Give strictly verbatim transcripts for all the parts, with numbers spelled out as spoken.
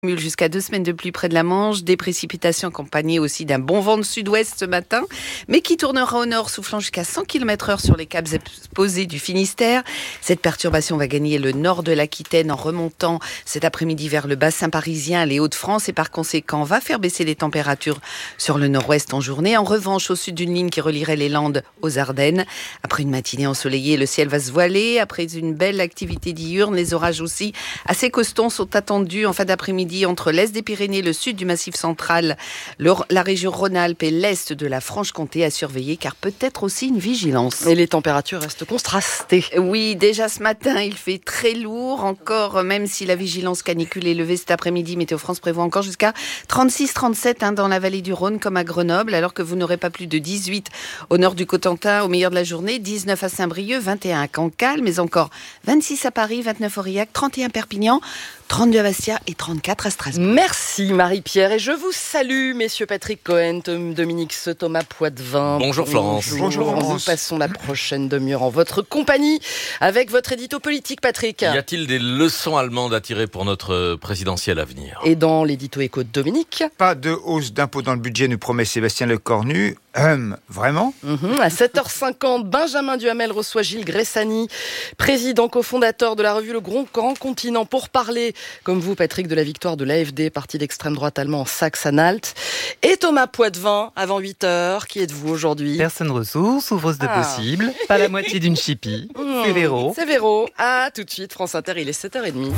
Jusqu'à deux semaines de pluie près de la Manche, des précipitations accompagnées aussi d'un bon vent de sud-ouest ce matin, mais qui tournera au nord, soufflant jusqu'à cent kilomètres heure sur les caps exposés du Finistère. Cette perturbation va gagner le nord de l'Aquitaine en remontant cet après-midi vers le bassin parisien, les Hauts-de-France, et par conséquent va faire baisser les températures sur le nord-ouest en journée. En revanche, au sud d'une ligne qui relierait les Landes aux Ardennes. Après une matinée ensoleillée, le ciel va se voiler. Après une belle activité diurne, les orages aussi assez costauds sont attendus en fin d'après-midi entre l'est des Pyrénées, le sud du Massif central, le, la région Rhône-Alpes et l'est de la Franche-Comté à surveiller, car peut-être aussi une vigilance. Et les températures restent contrastées. Oui, déjà ce matin, il fait très lourd encore, même si la vigilance canicule est levée cet après-midi. Météo France prévoit encore jusqu'à trente-six trente-sept hein, dans la vallée du Rhône comme à Grenoble, alors que vous n'aurez pas plus de dix-huit au nord du Cotentin au meilleur de la journée, dix-neuf à Saint-Brieuc, vingt et un à Cancale, mais encore vingt-six à Paris, vingt-neuf à Aurillac, trente et un à Perpignan, trente-deux à Bastia et trente-quatre à Strasbourg. Merci Marie-Pierre et je vous salue, messieurs Patrick Cohen, Dominique Se, Thomas Poitvin. Bonjour Florence. Bonjour. Bonjour. Nous passons la prochaine demi-heure en votre compagnie avec votre édito politique, Patrick. Y a-t-il des leçons allemandes à tirer pour notre présidentielle à venir ? Et dans l'édito éco de Dominique. Pas de hausse d'impôts dans le budget, nous promet Sébastien Lecornu. Hum, vraiment mmh, À sept heures cinquante, Benjamin Duhamel reçoit Gilles Gressani, président cofondateur de la revue Le Grand, Grand Continent, pour parler, comme vous Patrick, de la victoire de l'A F D, parti d'extrême droite allemand en Saxe-Anhalt. Et Thomas Poitvin, avant huit heures, qui êtes-vous aujourd'hui ? Personne ressource, ouvreuse de Ah. possible, pas la moitié d'une chipie, Mmh, c'est Véro. C'est Véro. À tout de suite, France Inter, il est sept heures trente.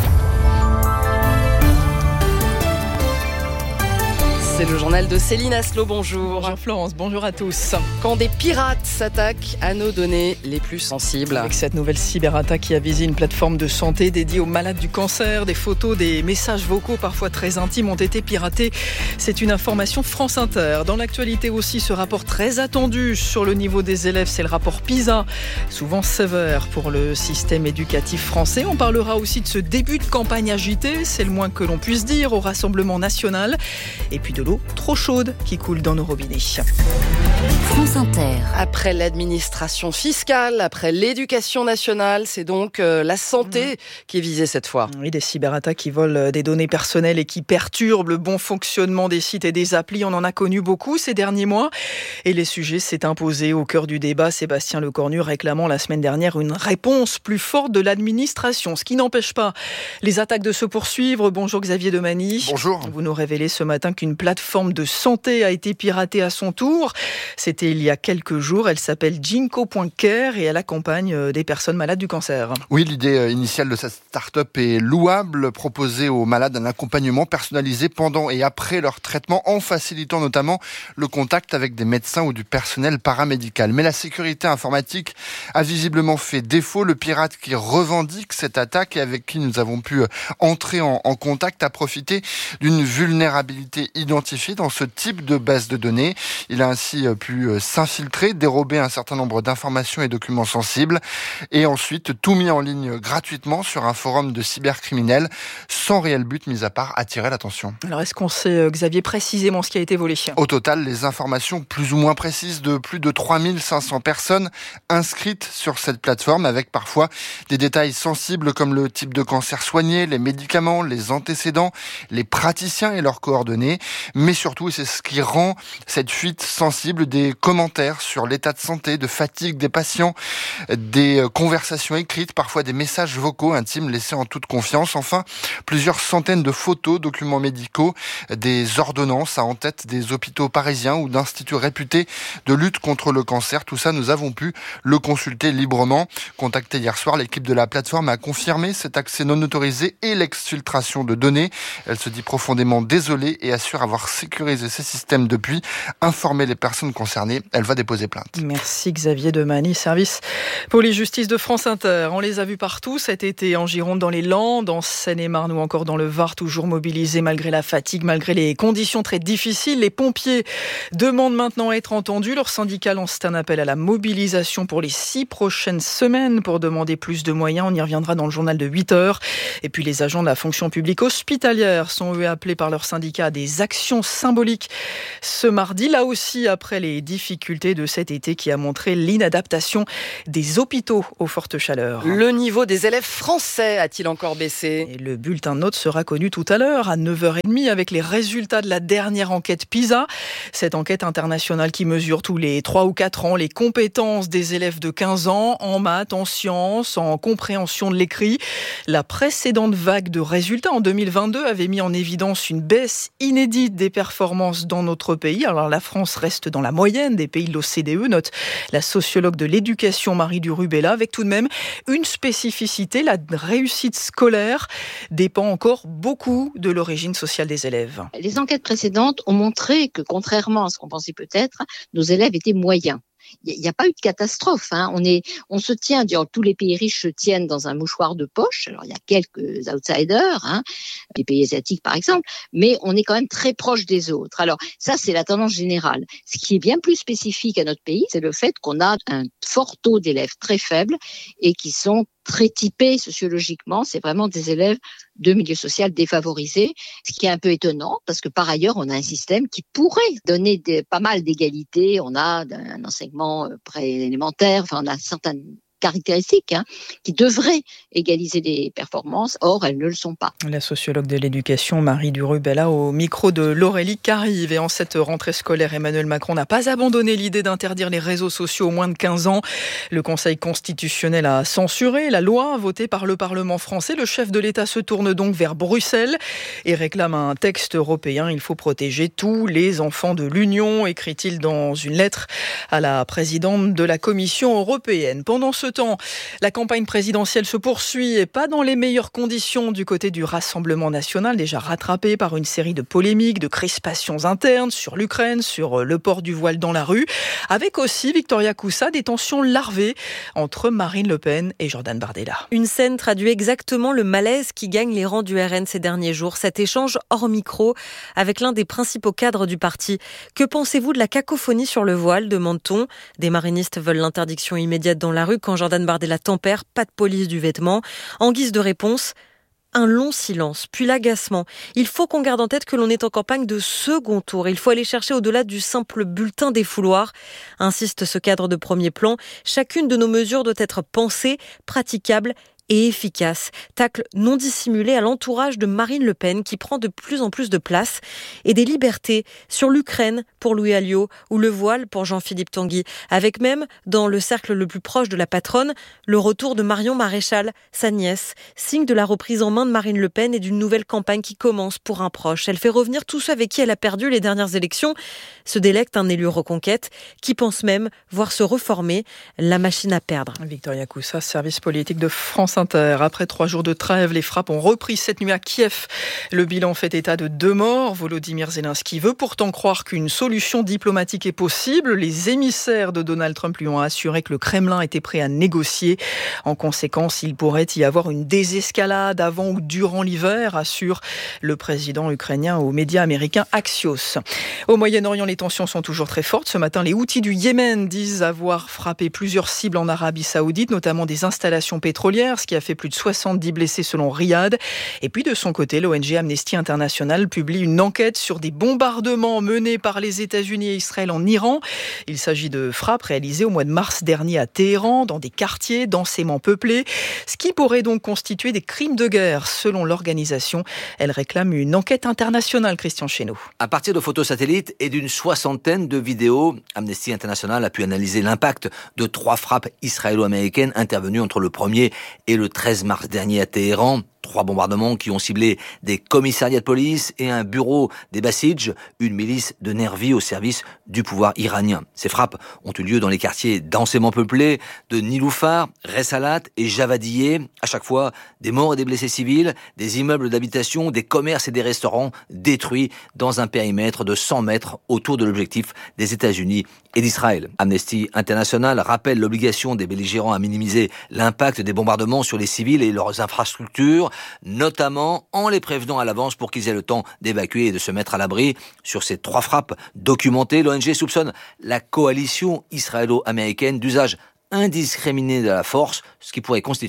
C'est le journal de Céline Aslo, bonjour. Bonjour Florence, bonjour à tous. Quand des pirates s'attaquent à nos données les plus sensibles. Avec cette nouvelle cyberattaque qui a visé une plateforme de santé dédiée aux malades du cancer, des photos, des messages vocaux parfois très intimes ont été piratés. C'est une information France Inter. Dans l'actualité aussi, ce rapport très attendu sur le niveau des élèves, c'est le rapport PISA, souvent sévère pour le système éducatif français. On parlera aussi de ce début de campagne agité, c'est le moins que l'on puisse dire, au Rassemblement national. Et puis de l'eau trop chaude qui coule dans nos robinets. France Inter. Après l'administration fiscale, après l'éducation nationale, c'est donc euh, la santé mmh. qui est visée cette fois. Oui, des cyberattaques qui volent des données personnelles et qui perturbent le bon fonctionnement des sites et des applis. On en a connu beaucoup ces derniers mois. Et les sujets s'est imposé au cœur du débat. Sébastien Lecornu réclamant la semaine dernière une réponse plus forte de l'administration. Ce qui n'empêche pas les attaques de se poursuivre. Bonjour Xavier Demany. Bonjour. Vous nous révélez ce matin qu'une plateforme de santé a été piratée à son tour. C'était il y a quelques jours. Elle s'appelle Ginkgo point care et elle accompagne des personnes malades du cancer. Oui, l'idée initiale de cette start-up est louable. Proposer aux malades un accompagnement personnalisé pendant et après leur traitement, en facilitant notamment le contact avec des médecins ou du personnel paramédical. Mais la sécurité informatique a visiblement fait défaut. Le pirate qui revendique cette attaque et avec qui nous avons pu entrer en, en contact a profité d'une vulnérabilité identifiée dans ce type de base de données. Il a ainsi pu s'infiltrer, dérober un certain nombre d'informations et documents sensibles et ensuite tout mis en ligne gratuitement sur un forum de cybercriminels sans réel but mis à part attirer l'attention. Alors est-ce qu'on sait, Xavier, précisément ce qui a été volé ? Au total, les informations plus ou moins précises de plus de trois mille cinq cents personnes inscrites sur cette plateforme avec parfois des détails sensibles comme le type de cancer soigné, les médicaments, les antécédents, les praticiens et leurs coordonnées, mais surtout, et c'est ce qui rend cette fuite sensible, des commentaires sur l'état de santé, de fatigue des patients, des conversations écrites, parfois des messages vocaux intimes laissés en toute confiance. Enfin, plusieurs centaines de photos, documents médicaux, des ordonnances à en tête des hôpitaux parisiens ou d'instituts réputés de lutte contre le cancer. Tout ça, nous avons pu le consulter librement. Contacté hier soir, l'équipe de la plateforme a confirmé cet accès non autorisé et l'exfiltration de données. Elle se dit profondément désolée et assure avoir sécurisé ses systèmes depuis, informer les personnes concernées. Elle va déposer plainte. Merci Xavier Demany, service police-justice de France Inter. On les a vus partout cet été, en Gironde, dans les Landes, en Seine-et-Marne ou encore dans le Var, toujours mobilisés malgré la fatigue, malgré les conditions très difficiles. Les pompiers demandent maintenant à être entendus. Leur syndicat lance un appel à la mobilisation pour les six prochaines semaines pour demander plus de moyens. On y reviendra dans le journal de huit heures. Et puis les agents de la fonction publique hospitalière sont eux appelés par leur syndicat à des actions manifestation symbolique ce mardi, là aussi après les difficultés de cet été qui a montré l'inadaptation des hôpitaux aux fortes chaleurs. Le niveau des élèves français a-t-il encore baissé ? Et le bulletin de notes sera connu tout à l'heure à neuf heures trente avec les résultats de la dernière enquête PISA. Cette enquête internationale qui mesure tous les trois ou quatre ans les compétences des élèves de quinze ans en maths, en sciences, en compréhension de l'écrit. La précédente vague de résultats en deux mille vingt-deux avait mis en évidence une baisse inédite des performances dans notre pays. Alors la France reste dans la moyenne des pays de l'O C D E, note la sociologue de l'éducation Marie Durubella, avec tout de même une spécificité, la réussite scolaire dépend encore beaucoup de l'origine sociale des élèves. Les enquêtes précédentes ont montré que, contrairement à ce qu'on pensait peut-être, nos élèves étaient moyens. Il n'y a pas eu de catastrophe. Hein. On est, on se tient, genre, tous les pays riches se tiennent dans un mouchoir de poche. Alors, il y a quelques outsiders, hein, les pays asiatiques par exemple, mais on est quand même très proche des autres. Alors, ça, c'est la tendance générale. Ce qui est bien plus spécifique à notre pays, c'est le fait qu'on a un fort taux d'élèves très faibles et qui sont très typés sociologiquement. C'est vraiment des élèves de milieu social défavorisés, ce qui est un peu étonnant parce que par ailleurs, on a un système qui pourrait donner des, pas mal d'égalité. On a un enseignement préélémentaire, enfin, on a certaines caractéristiques hein, qui devraient égaliser les performances. Or, elles ne le sont pas. La sociologue de l'éducation Marie Durubella au micro de Laurélie Carive. Et en cette rentrée scolaire, Emmanuel Macron n'a pas abandonné l'idée d'interdire les réseaux sociaux aux moins de quinze ans. Le Conseil constitutionnel a censuré la loi votée par le Parlement français. Le chef de l'État se tourne donc vers Bruxelles et réclame un texte européen. Il faut protéger tous les enfants de l'Union, écrit-il dans une lettre à la présidente de la Commission européenne. Pendant ce temps, la campagne présidentielle se poursuit et pas dans les meilleures conditions du côté du Rassemblement national, déjà rattrapé par une série de polémiques, de crispations internes sur l'Ukraine, sur le port du voile dans la rue, avec aussi, Victoria Coussa, des tensions larvées entre Marine Le Pen et Jordan Bardella. Une scène traduit exactement le malaise qui gagne les rangs du R N ces derniers jours. Cet échange hors micro avec l'un des principaux cadres du parti. Que pensez-vous de la cacophonie sur le voile, demande-t-on. Des marinistes veulent l'interdiction immédiate dans la rue quand Jordan Bardella tempère, pas de police du vêtement. En guise de réponse, un long silence, puis l'agacement. Il faut qu'on garde en tête que l'on est en campagne de second tour. Il faut aller chercher au-delà du simple bulletin des fouloirs, insiste ce cadre de premier plan. Chacune de nos mesures doit être pensée, praticable et efficace. Tacle non dissimulé à l'entourage de Marine Le Pen qui prend de plus en plus de place et des libertés sur l'Ukraine pour Louis Alliot ou le voile pour Jean-Philippe Tanguy. Avec même, dans le cercle le plus proche de la patronne, le retour de Marion Maréchal, sa nièce, signe de la reprise en main de Marine Le Pen et d'une nouvelle campagne qui commence pour un proche. Elle fait revenir tous ceux avec qui elle a perdu les dernières élections, se délecte un élu reconquête qui pense même voir se reformer la machine à perdre. Victoria Coussa, service politique de France Inter. Après trois jours de trêve, les frappes ont repris cette nuit à Kiev. Le bilan fait état de deux morts. Volodymyr Zelensky veut pourtant croire qu'une solution diplomatique est possible. Les émissaires de Donald Trump lui ont assuré que le Kremlin était prêt à négocier. En conséquence, il pourrait y avoir une désescalade avant ou durant l'hiver, assure le président ukrainien aux médias américains Axios. Au Moyen-Orient, les tensions sont toujours très fortes. Ce matin, les Houthis du Yémen disent avoir frappé plusieurs cibles en Arabie Saoudite, notamment des installations pétrolières, ce qui a fait plus de soixante-dix blessés selon Riyad. Et puis de son côté, l'O N G Amnesty International publie une enquête sur des bombardements menés par les États-Unis et Israël en Iran. Il s'agit de frappes réalisées au mois de mars dernier à Téhéran, dans des quartiers densément peuplés, ce qui pourrait donc constituer des crimes de guerre. Selon l'organisation, elle réclame une enquête internationale, Christian Chesneau. À partir de photos satellites et d'une soixantaine de vidéos, Amnesty International a pu analyser l'impact de trois frappes israélo-américaines intervenues entre le premier et le treize mars dernier à Téhéran. Trois bombardements qui ont ciblé des commissariats de police et un bureau des Basij, une milice de nervis au service du pouvoir iranien. Ces frappes ont eu lieu dans les quartiers densément peuplés de Niloufar, Ressalat et Javadieh. À chaque fois, des morts et des blessés civils, des immeubles d'habitation, des commerces et des restaurants détruits dans un périmètre de cent mètres autour de l'objectif des États-Unis et d'Israël. Amnesty International rappelle l'obligation des belligérants à minimiser l'impact des bombardements sur les civils et leurs infrastructures, notamment en les prévenant à l'avance pour qu'ils aient le temps d'évacuer et de se mettre à l'abri. Sur ces trois frappes documentées, l'O N G soupçonne la coalition israélo-américaine d'usage indiscriminé de la force, ce qui pourrait constituer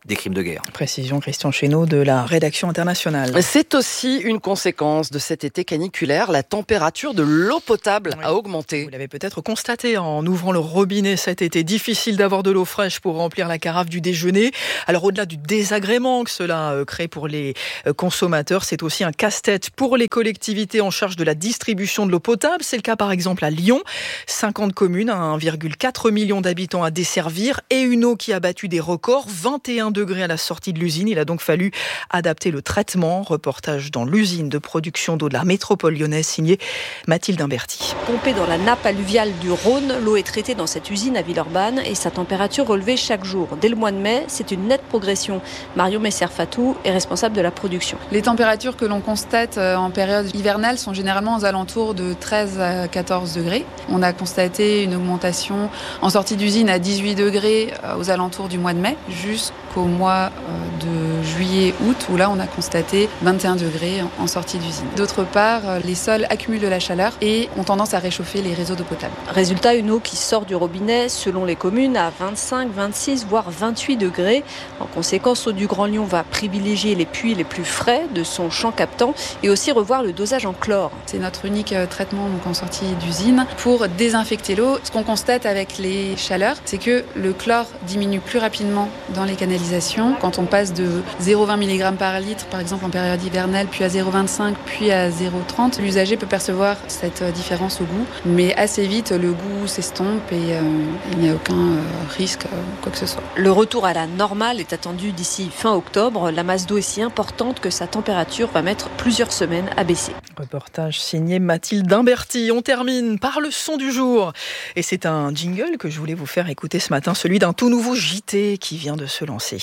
des crimes de guerre. Précision Christian Chesneau de la rédaction internationale. C'est aussi une conséquence de cet été caniculaire. La température de l'eau potable oui. a augmenté. Vous l'avez peut-être constaté en ouvrant le robinet cet été. Difficile d'avoir de l'eau fraîche pour remplir la carafe du déjeuner. Alors au-delà du désagrément que cela crée pour les consommateurs, c'est aussi un casse-tête pour les collectivités en charge de la distribution de l'eau potable. C'est le cas par exemple à Lyon. cinquante communes, un virgule quatre million d'habitants à desservir et une eau qui a battu des records. vingt et un degrés à la sortie de l'usine. Il a donc fallu adapter le traitement. Reportage dans l'usine de production d'eau de la métropole lyonnaise, signé Mathilde Imberti. Pompée dans la nappe alluviale du Rhône, l'eau est traitée dans cette usine à Villeurbanne et sa température relevée chaque jour. Dès le mois de mai, c'est une nette progression. Marion Messer-Fatou est responsable de la production. Les températures que l'on constate en période hivernale sont généralement aux alentours de treize à quatorze degrés. On a constaté une augmentation en sortie d'usine à dix-huit degrés aux alentours du mois de mai jusqu'au mois de juillet-août où là on a constaté vingt et un degrés en sortie d'usine. D'autre part, les sols accumulent de la chaleur et ont tendance à réchauffer les réseaux d'eau potable. Résultat, une eau qui sort du robinet selon les communes à vingt-cinq, vingt-six voire vingt-huit degrés. En conséquence, Eau du Grand Lyon va privilégier les puits les plus frais de son champ captant et aussi revoir le dosage en chlore. C'est notre unique traitement donc en sortie d'usine pour désinfecter l'eau. Ce qu'on constate avec les chaleurs, c'est que le chlore diminue plus rapidement dans les canalisations. Quand on passe de zéro virgule vingt milligrammes par litre, par exemple en période hivernale, puis à zéro virgule vingt-cinq, puis à zéro virgule trente, l'usager peut percevoir cette différence au goût. Mais assez vite, le goût s'estompe et euh, il n'y a aucun euh, risque, euh, quoi que ce soit. Le retour à la normale est attendu d'ici fin octobre. La masse d'eau est si importante que sa température va mettre plusieurs semaines à baisser. Reportage signé Mathilde Imberti. On termine par le son du jour. Et c'est un jingle que je voulais vous faire écouter ce matin, celui d'un tout nouveau J T qui vient de se lancer.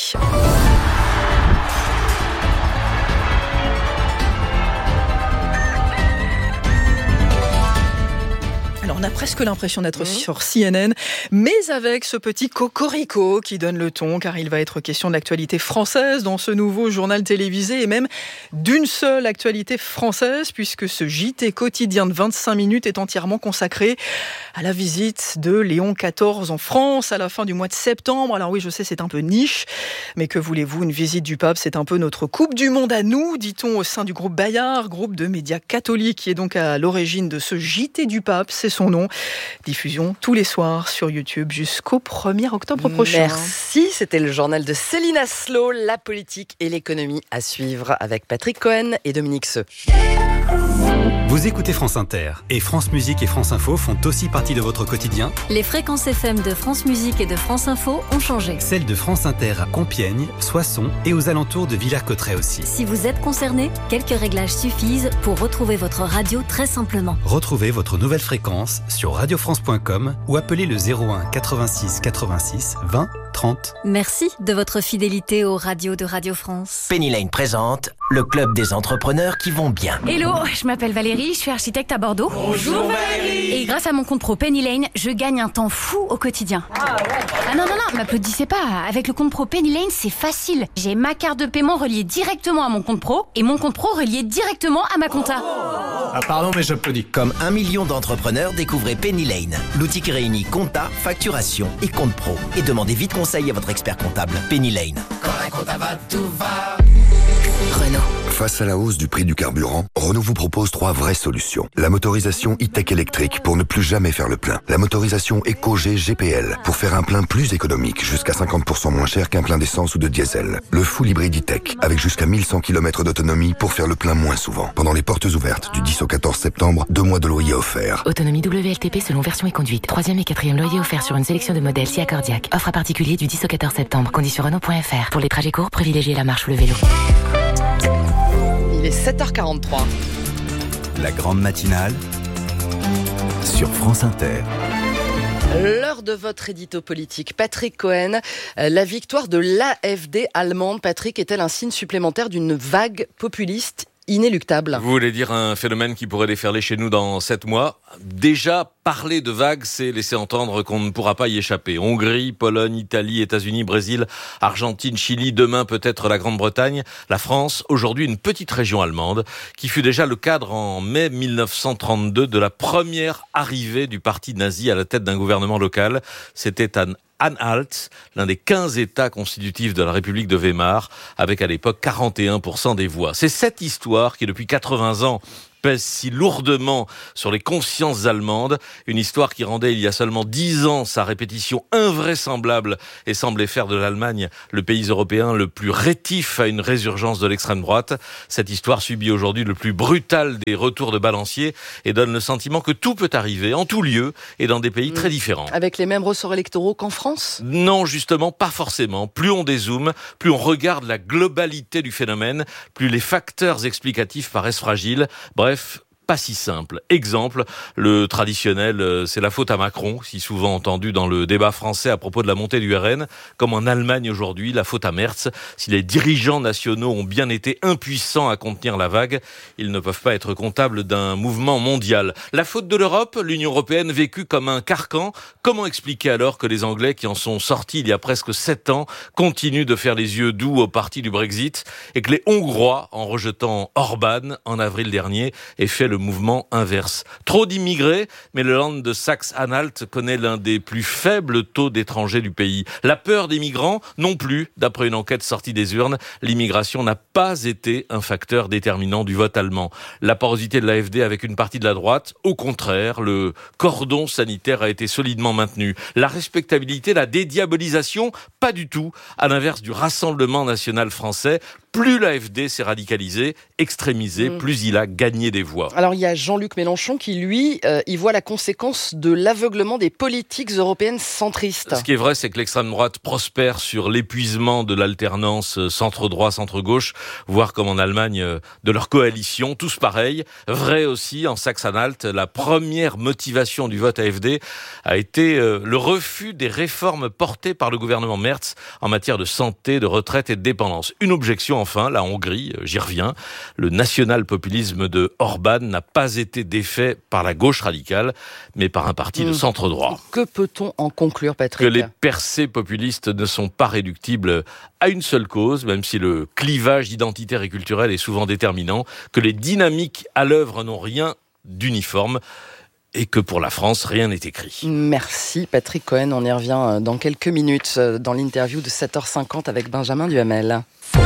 On a presque l'impression d'être mmh. sur C N N, mais avec ce petit cocorico qui donne le ton, car il va être question de l'actualité française dans ce nouveau journal télévisé, et même d'une seule actualité française, puisque ce J T quotidien de vingt-cinq minutes est entièrement consacré à la visite de Léon quatorze en France à la fin du mois de septembre. Alors oui, je sais, c'est un peu niche, mais que voulez-vous, une visite du pape, c'est un peu notre Coupe du Monde à nous, dit-on au sein du groupe Bayard, groupe de médias catholiques qui est donc à l'origine de ce J T du pape, c'est son nom. Diffusion tous les soirs sur YouTube jusqu'au premier octobre prochain. Merci, c'était le journal de Céline Aslo, la politique et l'économie à suivre avec Patrick Cohen et Dominique Seux. Vous écoutez France Inter et France Musique et France Info font aussi partie de votre quotidien. Les fréquences F M de France Musique et de France Info ont changé. Celles de France Inter à Compiègne, Soissons et aux alentours de Villers-Cotterêts aussi. Si vous êtes concerné, quelques réglages suffisent pour retrouver votre radio très simplement. Retrouvez votre nouvelle fréquence sur radio france point com ou appelez le zéro un quatre-vingt-six quatre-vingt-six vingt trente. Merci de votre fidélité aux radios de Radio France. Penny Lane présente le club des entrepreneurs qui vont bien. Hello, je m'appelle Valérie, je suis architecte à Bordeaux. Bonjour Valérie. Et grâce à mon compte pro Penny Lane, je gagne un temps fou au quotidien. Ah, ouais. ah non, non, non, m'applaudissez pas. Avec le compte pro Penny Lane, c'est facile. J'ai ma carte de paiement reliée directement à mon compte pro et mon compte pro relié directement à ma compta. Ah pardon, mais j'applaudis. Comme un million d'entrepreneurs, découvrez Penny Lane, l'outil qui réunit compta, facturation et compte pro. Et demandez vite conseil à votre expert comptable. Penny Lane. Quand la compta va, tout va. Renault. Face à la hausse du prix du carburant, Renault vous propose trois vraies solutions. La motorisation e-tech électrique pour ne plus jamais faire le plein. La motorisation EcoG G P L pour faire un plein plus économique, jusqu'à cinquante pour cent moins cher qu'un plein d'essence ou de diesel. Le full hybride e-tech avec jusqu'à mille cent kilomètres d'autonomie pour faire le plein moins souvent. Pendant les portes ouvertes du dix au quatorze septembre, deux mois de loyer offerts. Autonomie W L T P selon version et conduite. Troisième et quatrième loyer offert sur une sélection de modèles si accordiaque. Offre à particulier du dix au quatorze septembre. Conditions Renault point F R. Pour les trajets courts, privilégiez la marche ou le vélo. Il est sept heures quarante-trois. La grande matinale sur France Inter. L'heure de votre édito politique. Patrick Cohen, la victoire de l'A F D allemande, Patrick, est-elle un signe supplémentaire d'une vague populiste inéluctable? Vous voulez dire un phénomène qui pourrait déferler chez nous dans sept mois? Déjà, parler de vague, c'est laisser entendre qu'on ne pourra pas y échapper. Hongrie, Pologne, Italie, États-Unis, Brésil, Argentine, Chili, demain peut-être la Grande-Bretagne. La France, aujourd'hui une petite région allemande, qui fut déjà le cadre en mai mille neuf cent trente-deux de la première arrivée du parti nazi à la tête d'un gouvernement local. C'était à Saxe-Anhalt, l'un des quinze États constitutifs de la République de Weimar, avec à l'époque quarante et un pour cent des voix. C'est cette histoire qui, depuis quatre-vingts ans, pèse si lourdement sur les consciences allemandes, une histoire qui rendait il y a seulement dix ans sa répétition invraisemblable et semblait faire de l'Allemagne le pays européen le plus rétif à une résurgence de l'extrême droite. Cette histoire subit aujourd'hui le plus brutal des retours de balancier et donne le sentiment que tout peut arriver, en tout lieu et dans des pays mmh. très différents. Avec les mêmes ressorts électoraux qu'en France ? Non, justement, pas forcément. Plus on dézoome, plus on regarde la globalité du phénomène, plus les facteurs explicatifs paraissent fragiles. Bref, Bref, pas si simple. Exemple, le traditionnel euh, « c'est la faute à Macron », si souvent entendu dans le débat français à propos de la montée du R N, comme en Allemagne aujourd'hui, la faute à Merz. Si les dirigeants nationaux ont bien été impuissants à contenir la vague, ils ne peuvent pas être comptables d'un mouvement mondial. La faute de l'Europe, l'Union européenne vécue comme un carcan. Comment expliquer alors que les Anglais, qui en sont sortis il y a presque sept ans, continuent de faire les yeux doux au parti du Brexit, et que les Hongrois, en rejetant Orban en avril dernier, aient fait le mouvement inverse. Trop d'immigrés, mais le land de Saxe-Anhalt connaît l'un des plus faibles taux d'étrangers du pays. La peur des migrants, non plus. D'après une enquête sortie des urnes, l'immigration n'a pas été un facteur déterminant du vote allemand. La porosité de l'A F D avec une partie de la droite, au contraire, le cordon sanitaire a été solidement maintenu. La respectabilité, la dédiabolisation, pas du tout. À l'inverse du Rassemblement national français, plus l'A F D s'est radicalisé, extrémisé, mmh. plus il a gagné des voix. Alors il y a Jean-Luc Mélenchon qui, lui, euh, y voit la conséquence de l'aveuglement des politiques européennes centristes. Ce qui est vrai, c'est que l'extrême droite prospère sur l'épuisement de l'alternance centre-droit, centre-gauche, voire comme en Allemagne, de leur coalition, tous pareils. Vrai aussi, en Saxe-Anhalt, la première motivation du vote A F D a été euh, le refus des réformes portées par le gouvernement Merz en matière de santé, de retraite et de dépendance. Une objection enfin, la Hongrie, j'y reviens. Le national-populisme de Orban n'a pas été défait par la gauche radicale, mais par un parti mmh. de centre-droit. Que peut-on en conclure, Patrick ? Que les percées populistes ne sont pas réductibles à une seule cause, même si le clivage identitaire et culturel est souvent déterminant, que les dynamiques à l'œuvre n'ont rien d'uniforme, et que pour la France, rien n'est écrit. Merci Patrick Cohen, on y revient dans quelques minutes dans l'interview de sept heures cinquante avec Benjamin Duhamel.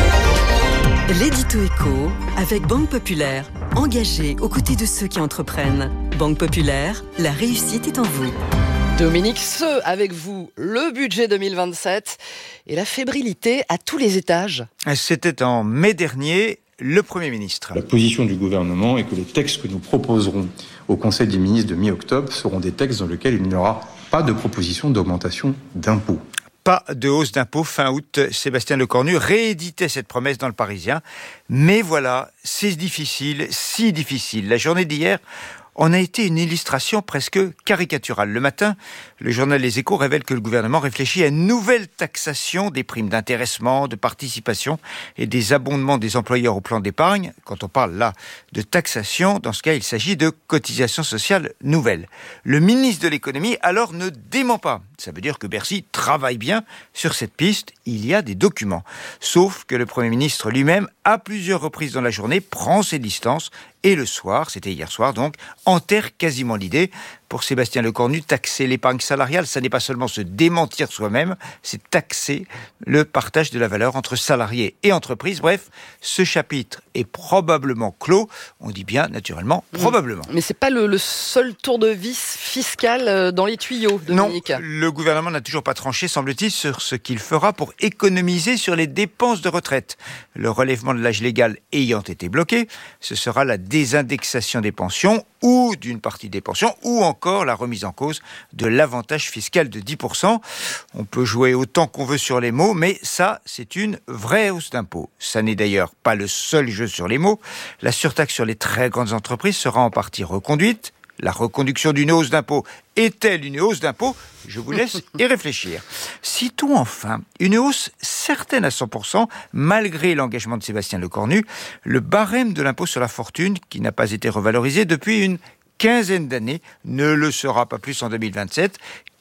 L'édito éco avec Banque Populaire, engagée aux côtés de ceux qui entreprennent. Banque Populaire, la réussite est en vous. Dominique Seux, avec vous, le budget deux mille vingt-sept et la fébrilité à tous les étages. C'était en mai dernier. Le Premier ministre. La position du gouvernement est que les textes que nous proposerons au Conseil des ministres de mi-octobre seront des textes dans lesquels il n'y aura pas de proposition d'augmentation d'impôts. Pas de hausse d'impôts. Fin août, Sébastien Lecornu rééditait cette promesse dans Le Parisien. Mais voilà, c'est difficile, si difficile. La journée d'hier en a été une illustration presque caricaturale. Le matin, le journal Les Échos révèle que le gouvernement réfléchit à une nouvelle taxation des primes d'intéressement, de participation et des abondements des employeurs au plan d'épargne. Quand on parle là de taxation, dans ce cas, il s'agit de cotisations sociales nouvelles. Le ministre de l'économie, alors, ne dément pas. Ça veut dire que Bercy travaille bien sur cette piste. Il y a des documents. Sauf que le Premier ministre lui-même, à plusieurs reprises dans la journée, prend ses distances. Et le soir, c'était hier soir donc, enterre quasiment l'idée. Pour Sébastien Lecornu, taxer l'épargne salariale, ça n'est pas seulement se démentir soi-même, c'est taxer le partage de la valeur entre salariés et entreprises. Bref, ce chapitre est probablement clos. On dit bien, naturellement, probablement. Mais c'est pas le, le seul tour de vis fiscal dans les tuyaux, Dominique. Non, le gouvernement n'a toujours pas tranché, semble-t-il, sur ce qu'il fera pour économiser sur les dépenses de retraite. Le relèvement de l'âge légal ayant été bloqué, ce sera la désindexation des pensions ou d'une partie des pensions, ou encore la remise en cause de l'avantage fiscal de dix pour cent. On peut jouer autant qu'on veut sur les mots, mais ça, c'est une vraie hausse d'impôts. Ça n'est d'ailleurs pas le seul jeu sur les mots. La surtaxe sur les très grandes entreprises sera en partie reconduite. La reconduction d'une hausse d'impôt est-elle une hausse d'impôt ? Je vous laisse y réfléchir. Citons enfin une hausse certaine à cent pour cent, malgré l'engagement de Sébastien Lecornu, le barème de l'impôt sur la fortune, qui n'a pas été revalorisé depuis une quinzaine d'années, ne le sera pas plus en deux mille vingt-sept.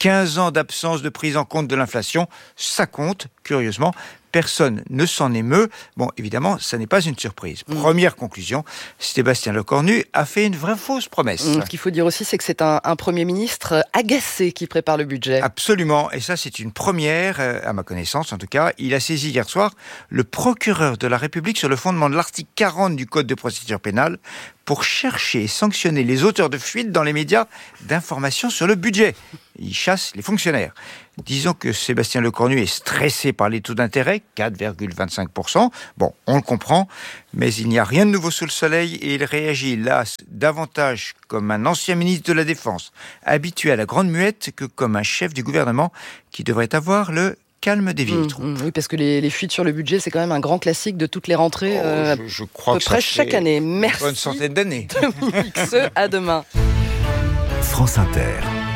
quinze ans d'absence de prise en compte de l'inflation, ça compte, curieusement. Personne ne s'en émeut. Bon, évidemment, ça n'est pas une surprise. Mmh. Première conclusion, Sébastien Lecornu a fait une vraie fausse promesse. Mmh, ce qu'il faut dire aussi, c'est que c'est un, un Premier ministre agacé qui prépare le budget. Absolument, et ça c'est une première, euh, à ma connaissance en tout cas. Il a saisi hier soir le procureur de la République sur le fondement de l'article quarante du Code de procédure pénale pour chercher et sanctionner les auteurs de fuites dans les médias d'informations sur le budget. Il chasse les fonctionnaires. Disons que Sébastien Lecornu est stressé par les taux d'intérêt, quatre virgule vingt-cinq pour cent. Bon, on le comprend, mais il n'y a rien de nouveau sous le soleil et il réagit là davantage comme un ancien ministre de la Défense, habitué à la grande muette, que comme un chef du gouvernement qui devrait avoir le calme des vieilles troupes. Mmh, oui, parce que les, les fuites sur le budget, c'est quand même un grand classique de toutes les rentrées, oh, euh, je, je crois à peu que près ça chaque année. Merci. Une bonne centaine d'années. Dominique Seux, à demain. France Inter.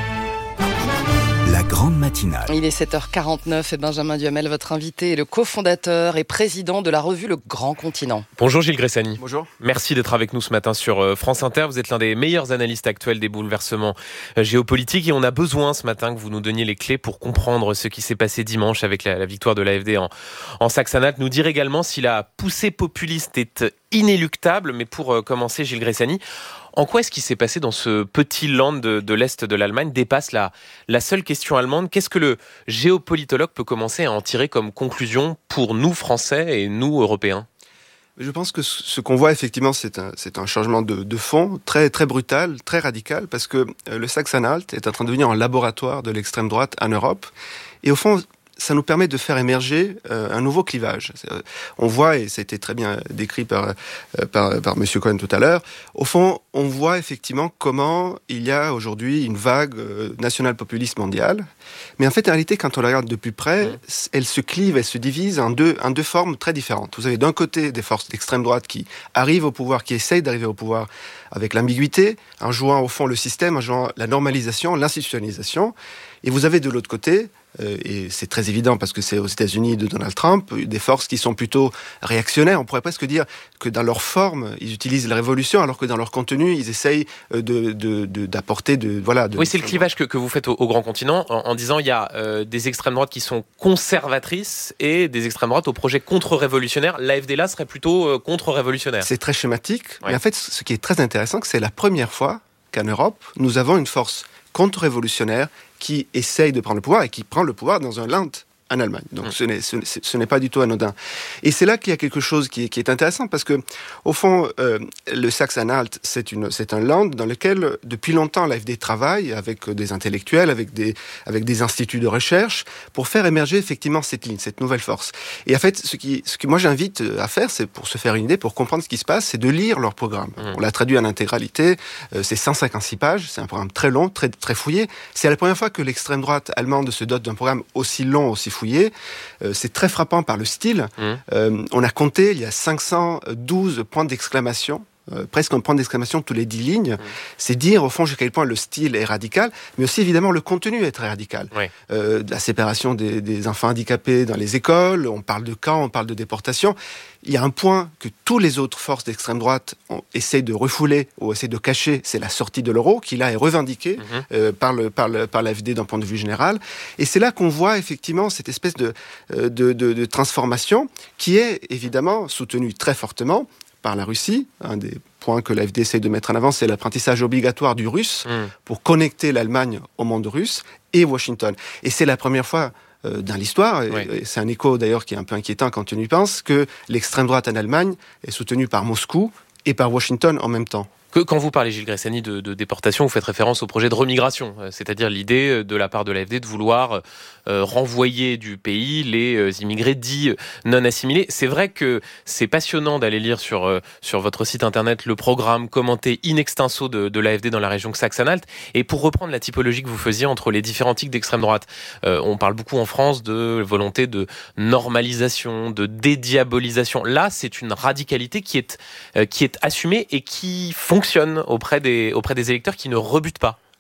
La grande matinale. Il est sept heures quarante-neuf et Benjamin Duhamel, votre invité, est le cofondateur et président de la revue Le Grand Continent. Bonjour Gilles Gressani. Bonjour. Merci d'être avec nous ce matin sur France Inter. Vous êtes l'un des meilleurs analystes actuels des bouleversements géopolitiques et on a besoin ce matin que vous nous donniez les clés pour comprendre ce qui s'est passé dimanche avec la, la victoire de l'A F D en, en Saxe-Anhalt. Nous dire également si la poussée populiste est inéluctable. Mais pour commencer, Gilles Gressani, en quoi est-ce qui s'est passé dans ce petit land de, de l'Est de l'Allemagne dépasse la, la seule question allemande? Qu'est-ce que le géopolitologue peut commencer à en tirer comme conclusion pour nous, Français et nous, Européens? Je pense que ce qu'on voit effectivement, c'est un, c'est un changement de, de fond très, très brutal, très radical, parce que le Saxe-Anhalt est en train de devenir un laboratoire de l'extrême droite en Europe. Et au fond, ça nous permet de faire émerger euh, un nouveau clivage. Euh, on voit, et ça a été très bien décrit par, euh, par, par Monsieur Cohen tout à l'heure, au fond, on voit effectivement comment il y a aujourd'hui une vague euh, national-populiste mondiale. Mais en fait, en réalité, quand on la regarde de plus près, mmh. elle se clive, elle se divise en deux, en deux formes très différentes. Vous avez d'un côté des forces d'extrême droite qui arrivent au pouvoir, qui essayent d'arriver au pouvoir avec l'ambiguïté, en jouant au fond le système, en jouant la normalisation, l'institutionnalisation. Et vous avez de l'autre côté, euh, et c'est très évident parce que c'est aux États-Unis de Donald Trump, des forces qui sont plutôt réactionnaires. On pourrait presque dire que dans leur forme, ils utilisent la révolution, alors que dans leur contenu, ils essayent de, de, de, d'apporter de... Voilà, de oui, c'est le clivage que, que vous faites au, au Grand Continent, en, en disant il y a euh, des extrêmes droites qui sont conservatrices et des extrêmes droites au projet contre-révolutionnaire. L'A F D là serait plutôt euh, contre-révolutionnaire. C'est très schématique, ouais. Mais en fait, ce qui est très intéressant, c'est la première fois qu'en Europe, nous avons une force contre-révolutionnaire qui essaye de prendre le pouvoir et qui prend le pouvoir dans un land en Allemagne. Donc mmh. ce, n'est, ce, ce n'est pas du tout anodin. Et c'est là qu'il y a quelque chose qui est, qui est intéressant parce que, au fond, euh, le Saxe-Anhalt, c'est, une, c'est un land dans lequel, depuis longtemps, l'A F D travaille avec des intellectuels, avec des, avec des instituts de recherche, pour faire émerger effectivement cette ligne, cette nouvelle force. Et en fait, ce, qui, ce que moi j'invite à faire, c'est pour se faire une idée, pour comprendre ce qui se passe, c'est de lire leur programme. Mmh. On l'a traduit en intégralité, euh, c'est cent cinquante-six pages, c'est un programme très long, très, très fouillé. C'est la première fois que l'extrême droite allemande se dote d'un programme aussi long, aussi fouillé. Euh, c'est très frappant par le style. Mmh. Euh, on a compté, il y a cinq cent douze points d'exclamation, euh, presque un point d'exclamation tous les dix lignes. Mmh. C'est dire, au fond, jusqu'à quel point le style est radical, mais aussi, évidemment, le contenu est très radical. Oui. Euh, la séparation des, des enfants handicapés dans les écoles, on parle de camps, on parle de déportation. Il y a un point que tous les autres forces d'extrême droite ont, essayent de refouler ou essayent de cacher, c'est la sortie de l'euro, qui là est revendiquée mmh. euh, par, le, par, le, par l'A F D d'un point de vue général. Et c'est là qu'on voit effectivement cette espèce de, de, de, de transformation qui est évidemment soutenue très fortement par la Russie. Un des points que l'A F D essaie de mettre en avant, c'est l'apprentissage obligatoire du russe mmh. pour connecter l'Allemagne au monde russe et Washington. Et c'est la première fois dans l'histoire, oui. et c'est un écho d'ailleurs qui est un peu inquiétant quand on y pense, que l'extrême droite en Allemagne est soutenue par Moscou et par Washington en même temps. Que, quand vous parlez, Gilles Gressani, de, de déportation, vous faites référence au projet de remigration, c'est-à-dire l'idée de la part de l'A F D de vouloir euh, renvoyer du pays les euh, immigrés dits non assimilés. C'est vrai que c'est passionnant d'aller lire sur, euh, sur votre site internet le programme commenté in extenso de, de l'A F D dans la région Saxe-Anhalt. Et pour reprendre la typologie que vous faisiez entre les différents types d'extrême droite, euh, on parle beaucoup en France de volonté de normalisation, de dédiabolisation. Là, c'est une radicalité qui est, euh, qui est assumée et qui fonctionne auprès des, auprès des électeurs qui ne rebutent pas.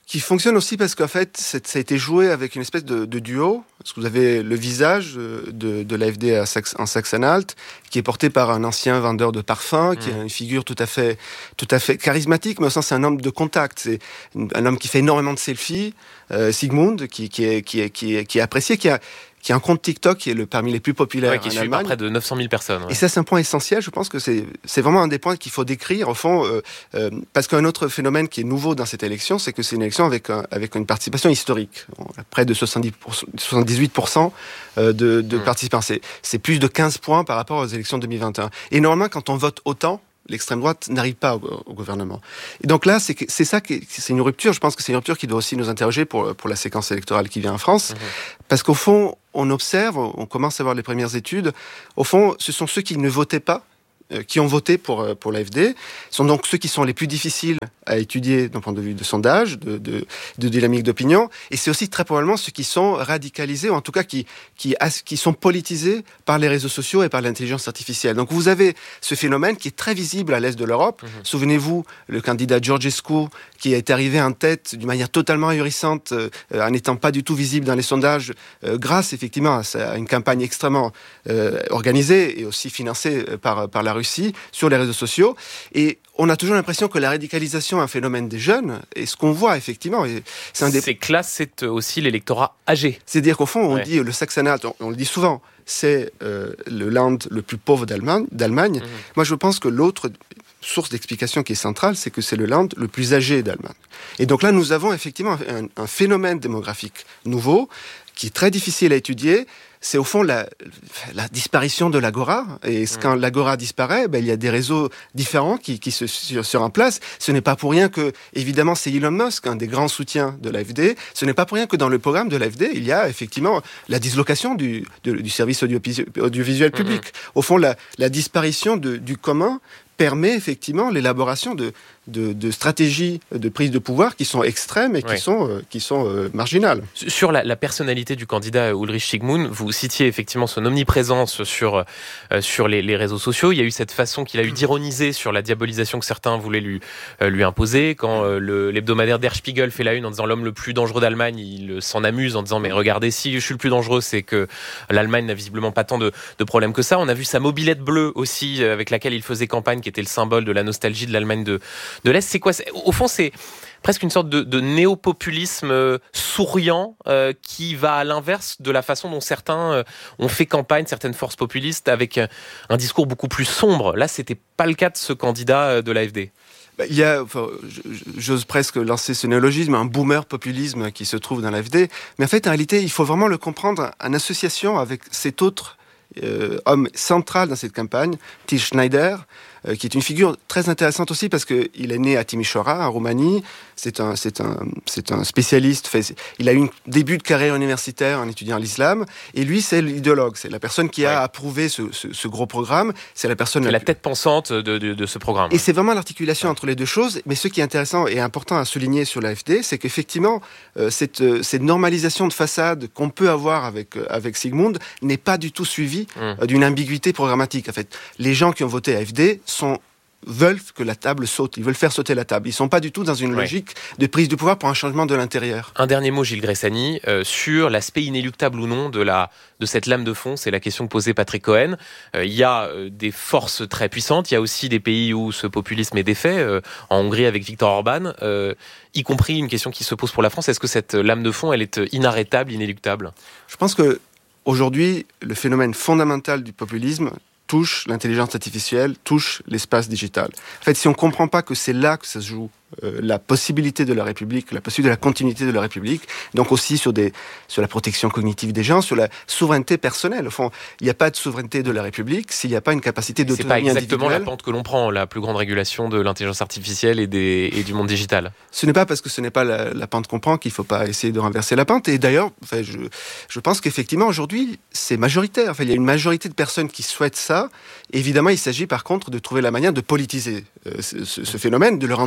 Qui fonctionne aussi parce qu'en fait, ça a été joué avec une espèce de, de duo. Parce que vous avez le visage de, de l'A F D à Saxe, en Saxe-Anhalt, qui est porté par un ancien vendeur de parfums, qui mmh. a une figure tout à fait, tout à fait charismatique, mais au sens c'est un homme de contact. C'est un homme qui fait énormément de selfies. Euh, Sigmund, qui, qui, est, qui, est, qui, est, qui est apprécié, qui a qui a un compte TikTok qui est le parmi les plus populaires ouais, qui en suit Allemagne. Par près de neuf cent mille personnes. Ouais. Et ça, c'est un point essentiel. Je pense que c'est, c'est vraiment un des points qu'il faut décrire, au fond, euh, euh, parce qu'un autre phénomène qui est nouveau dans cette élection, c'est que c'est une élection avec, un, avec une participation historique. On a près de soixante-dix pour cent, soixante-dix-huit pour cent de, de mmh. participants. C'est, c'est plus de quinze points par rapport aux élections deux mille vingt et un. Et normalement, quand on vote autant, l'extrême droite n'arrive pas au, au gouvernement. Et donc là, c'est, c'est ça qui, c'est une rupture. Je pense que c'est une rupture qui doit aussi nous interroger pour, pour la séquence électorale qui vient en France. Mmh. Parce qu'au fond, on observe, on commence à voir les premières études. Au fond, ce sont ceux qui ne votaient pas, euh, qui ont voté pour, pour l'A F D. Ce sont donc ceux qui sont les plus difficiles à étudier d'un point de vue de sondage, de, de, de dynamique d'opinion. Et c'est aussi très probablement ceux qui sont radicalisés, ou en tout cas qui, qui, qui sont politisés par les réseaux sociaux et par l'intelligence artificielle. Donc vous avez ce phénomène qui est très visible à l'est de l'Europe. Mmh. Souvenez-vous, le candidat Georgescu, qui est arrivé en tête d'une manière totalement ahurissante, euh, en n'étant pas du tout visible dans les sondages, euh, grâce effectivement à, sa, à une campagne extrêmement euh, organisée et aussi financée par, par la Russie sur les réseaux sociaux. Et on a toujours l'impression que la radicalisation est un phénomène des jeunes, et ce qu'on voit effectivement, c'est un des... C'est que là, c'est aussi l'électorat âgé. C'est-à-dire qu'au fond, on ouais. dit le Saxe-Anhalt, on, on le dit souvent, c'est euh, le land le plus pauvre d'Allemagne. d'Allemagne. Mmh. Moi, je pense que l'autre source d'explication qui est centrale, c'est que c'est le land le plus âgé d'Allemagne. Et donc là, nous avons effectivement un, un phénomène démographique nouveau, qui est très difficile à étudier. C'est au fond la, la disparition de l'agora. Et mmh. quand l'agora disparaît, ben, il y a des réseaux différents qui, qui se, se, se remplacent. Ce n'est pas pour rien que, évidemment, c'est Elon Musk, un des grands soutiens de l'A F D. Ce n'est pas pour rien que dans le programme de l'A F D, il y a effectivement la dislocation du, de, du service audiovisuel, audiovisuel public. Mmh. Au fond, la, la disparition de, du commun permet effectivement l'élaboration de, de, de stratégies de prise de pouvoir qui sont extrêmes et qui ouais. sont, euh, qui sont euh, marginales. Sur la, la personnalité du candidat Ulrich Sigmund, vous citiez effectivement son omniprésence sur, euh, sur les, les réseaux sociaux. Il y a eu cette façon qu'il a eu d'ironiser sur la diabolisation que certains voulaient lui, euh, lui imposer. Quand euh, le, l'hebdomadaire Der Spiegel fait la une en disant l'homme le plus dangereux d'Allemagne, il s'en amuse en disant mais regardez, si je suis le plus dangereux, c'est que l'Allemagne n'a visiblement pas tant de, de problèmes que ça. On a vu sa mobilette bleue aussi, avec laquelle il faisait campagne, qui était le symbole de la nostalgie de l'Allemagne de, de l'Est. C'est quoi ? C'est, au fond, c'est presque une sorte de, de néo-populisme euh, souriant euh, qui va à l'inverse de la façon dont certains euh, ont fait campagne, certaines forces populistes, avec euh, un discours beaucoup plus sombre. Là, c'était pas le cas de ce candidat euh, de l'A F D. Il y a, enfin, j'ose presque lancer ce néologisme, un boomer populisme qui se trouve dans l'A F D. Mais en fait, en réalité, il faut vraiment le comprendre en association avec cet autre euh, homme central dans cette campagne, Til Schneider, euh, qui est une figure très intéressante aussi parce qu'il est né à Timișoara, en Roumanie. C'est un, c'est un, c'est un spécialiste. Fait, il a eu un début de carrière universitaire en étudiant l'islam. Et lui, c'est l'idéologue. C'est la personne qui a ouais. approuvé ce, ce, ce gros programme. C'est la personne... C'est la, la tête pensante de, de, de ce programme. Et c'est vraiment l'articulation ouais. entre les deux choses. Mais ce qui est intéressant et important à souligner sur l'A F D, c'est qu'effectivement, euh, cette, euh, cette normalisation de façade qu'on peut avoir avec, euh, avec Sigmund n'est pas du tout suivie mmh. euh, d'une ambiguïté programmatique. En fait, les gens qui ont voté A F D sont... veulent que la table saute, ils veulent faire sauter la table. Ils ne sont pas du tout dans une ouais. logique de prise de pouvoir pour un changement de l'intérieur. Un dernier mot, Gilles Gressani, euh, sur l'aspect inéluctable ou non de, la, de cette lame de fond. C'est la question que posait Patrick Cohen. Euh, il y a euh, des forces très puissantes. Il y a aussi des pays où ce populisme est défait. Euh, en Hongrie avec Viktor Orban, euh, y compris une question qui se pose pour la France. Est-ce que cette lame de fond, elle est inarrêtable, inéluctable ? Je pense que aujourd'hui, le phénomène fondamental du populisme touche l'intelligence artificielle, touche l'espace digital. En fait, si on ne comprend pas que c'est là que ça se joue, euh, la possibilité de la République, la possibilité de la continuité de la République, donc aussi sur, des, sur la protection cognitive des gens, sur la souveraineté personnelle. Au fond, il n'y a pas de souveraineté de la République s'il n'y a pas une capacité d'autonomie individuelle. C'est pas exactement la pente que l'on prend, la plus grande régulation de l'intelligence artificielle et, des, et du monde digital. Ce n'est pas parce que ce n'est pas la, la pente qu'on prend qu'il ne faut pas essayer de renverser la pente. Et d'ailleurs, enfin, je, je pense qu'effectivement, aujourd'hui, c'est majoritaire. Enfin, il y a une majorité de personnes qui souhaitent ça. Évidemment, il s'agit par contre de trouver la manière de politiser euh, ce, ce phénomène, de le rendre visible.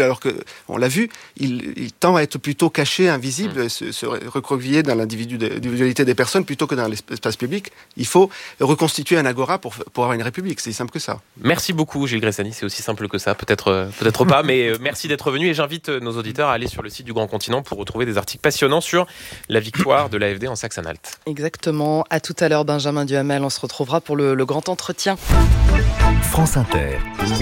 alors que, on l'a vu, il, il tend à être plutôt caché, invisible, mmh. se, se recroqueviller dans l'individualité des personnes plutôt que dans l'espace public. Il faut reconstituer un agora pour, pour avoir une république, c'est simple que ça. Merci beaucoup Gilles Gressani, c'est aussi simple que ça, peut-être, peut-être pas, mais merci d'être venu et j'invite nos auditeurs à aller sur le site du Grand Continent pour retrouver des articles passionnants sur la victoire de l'A F D en Saxe-Anhalt. Exactement, à tout à l'heure Benjamin Duhamel, on se retrouvera pour le, le grand entretien. France Inter.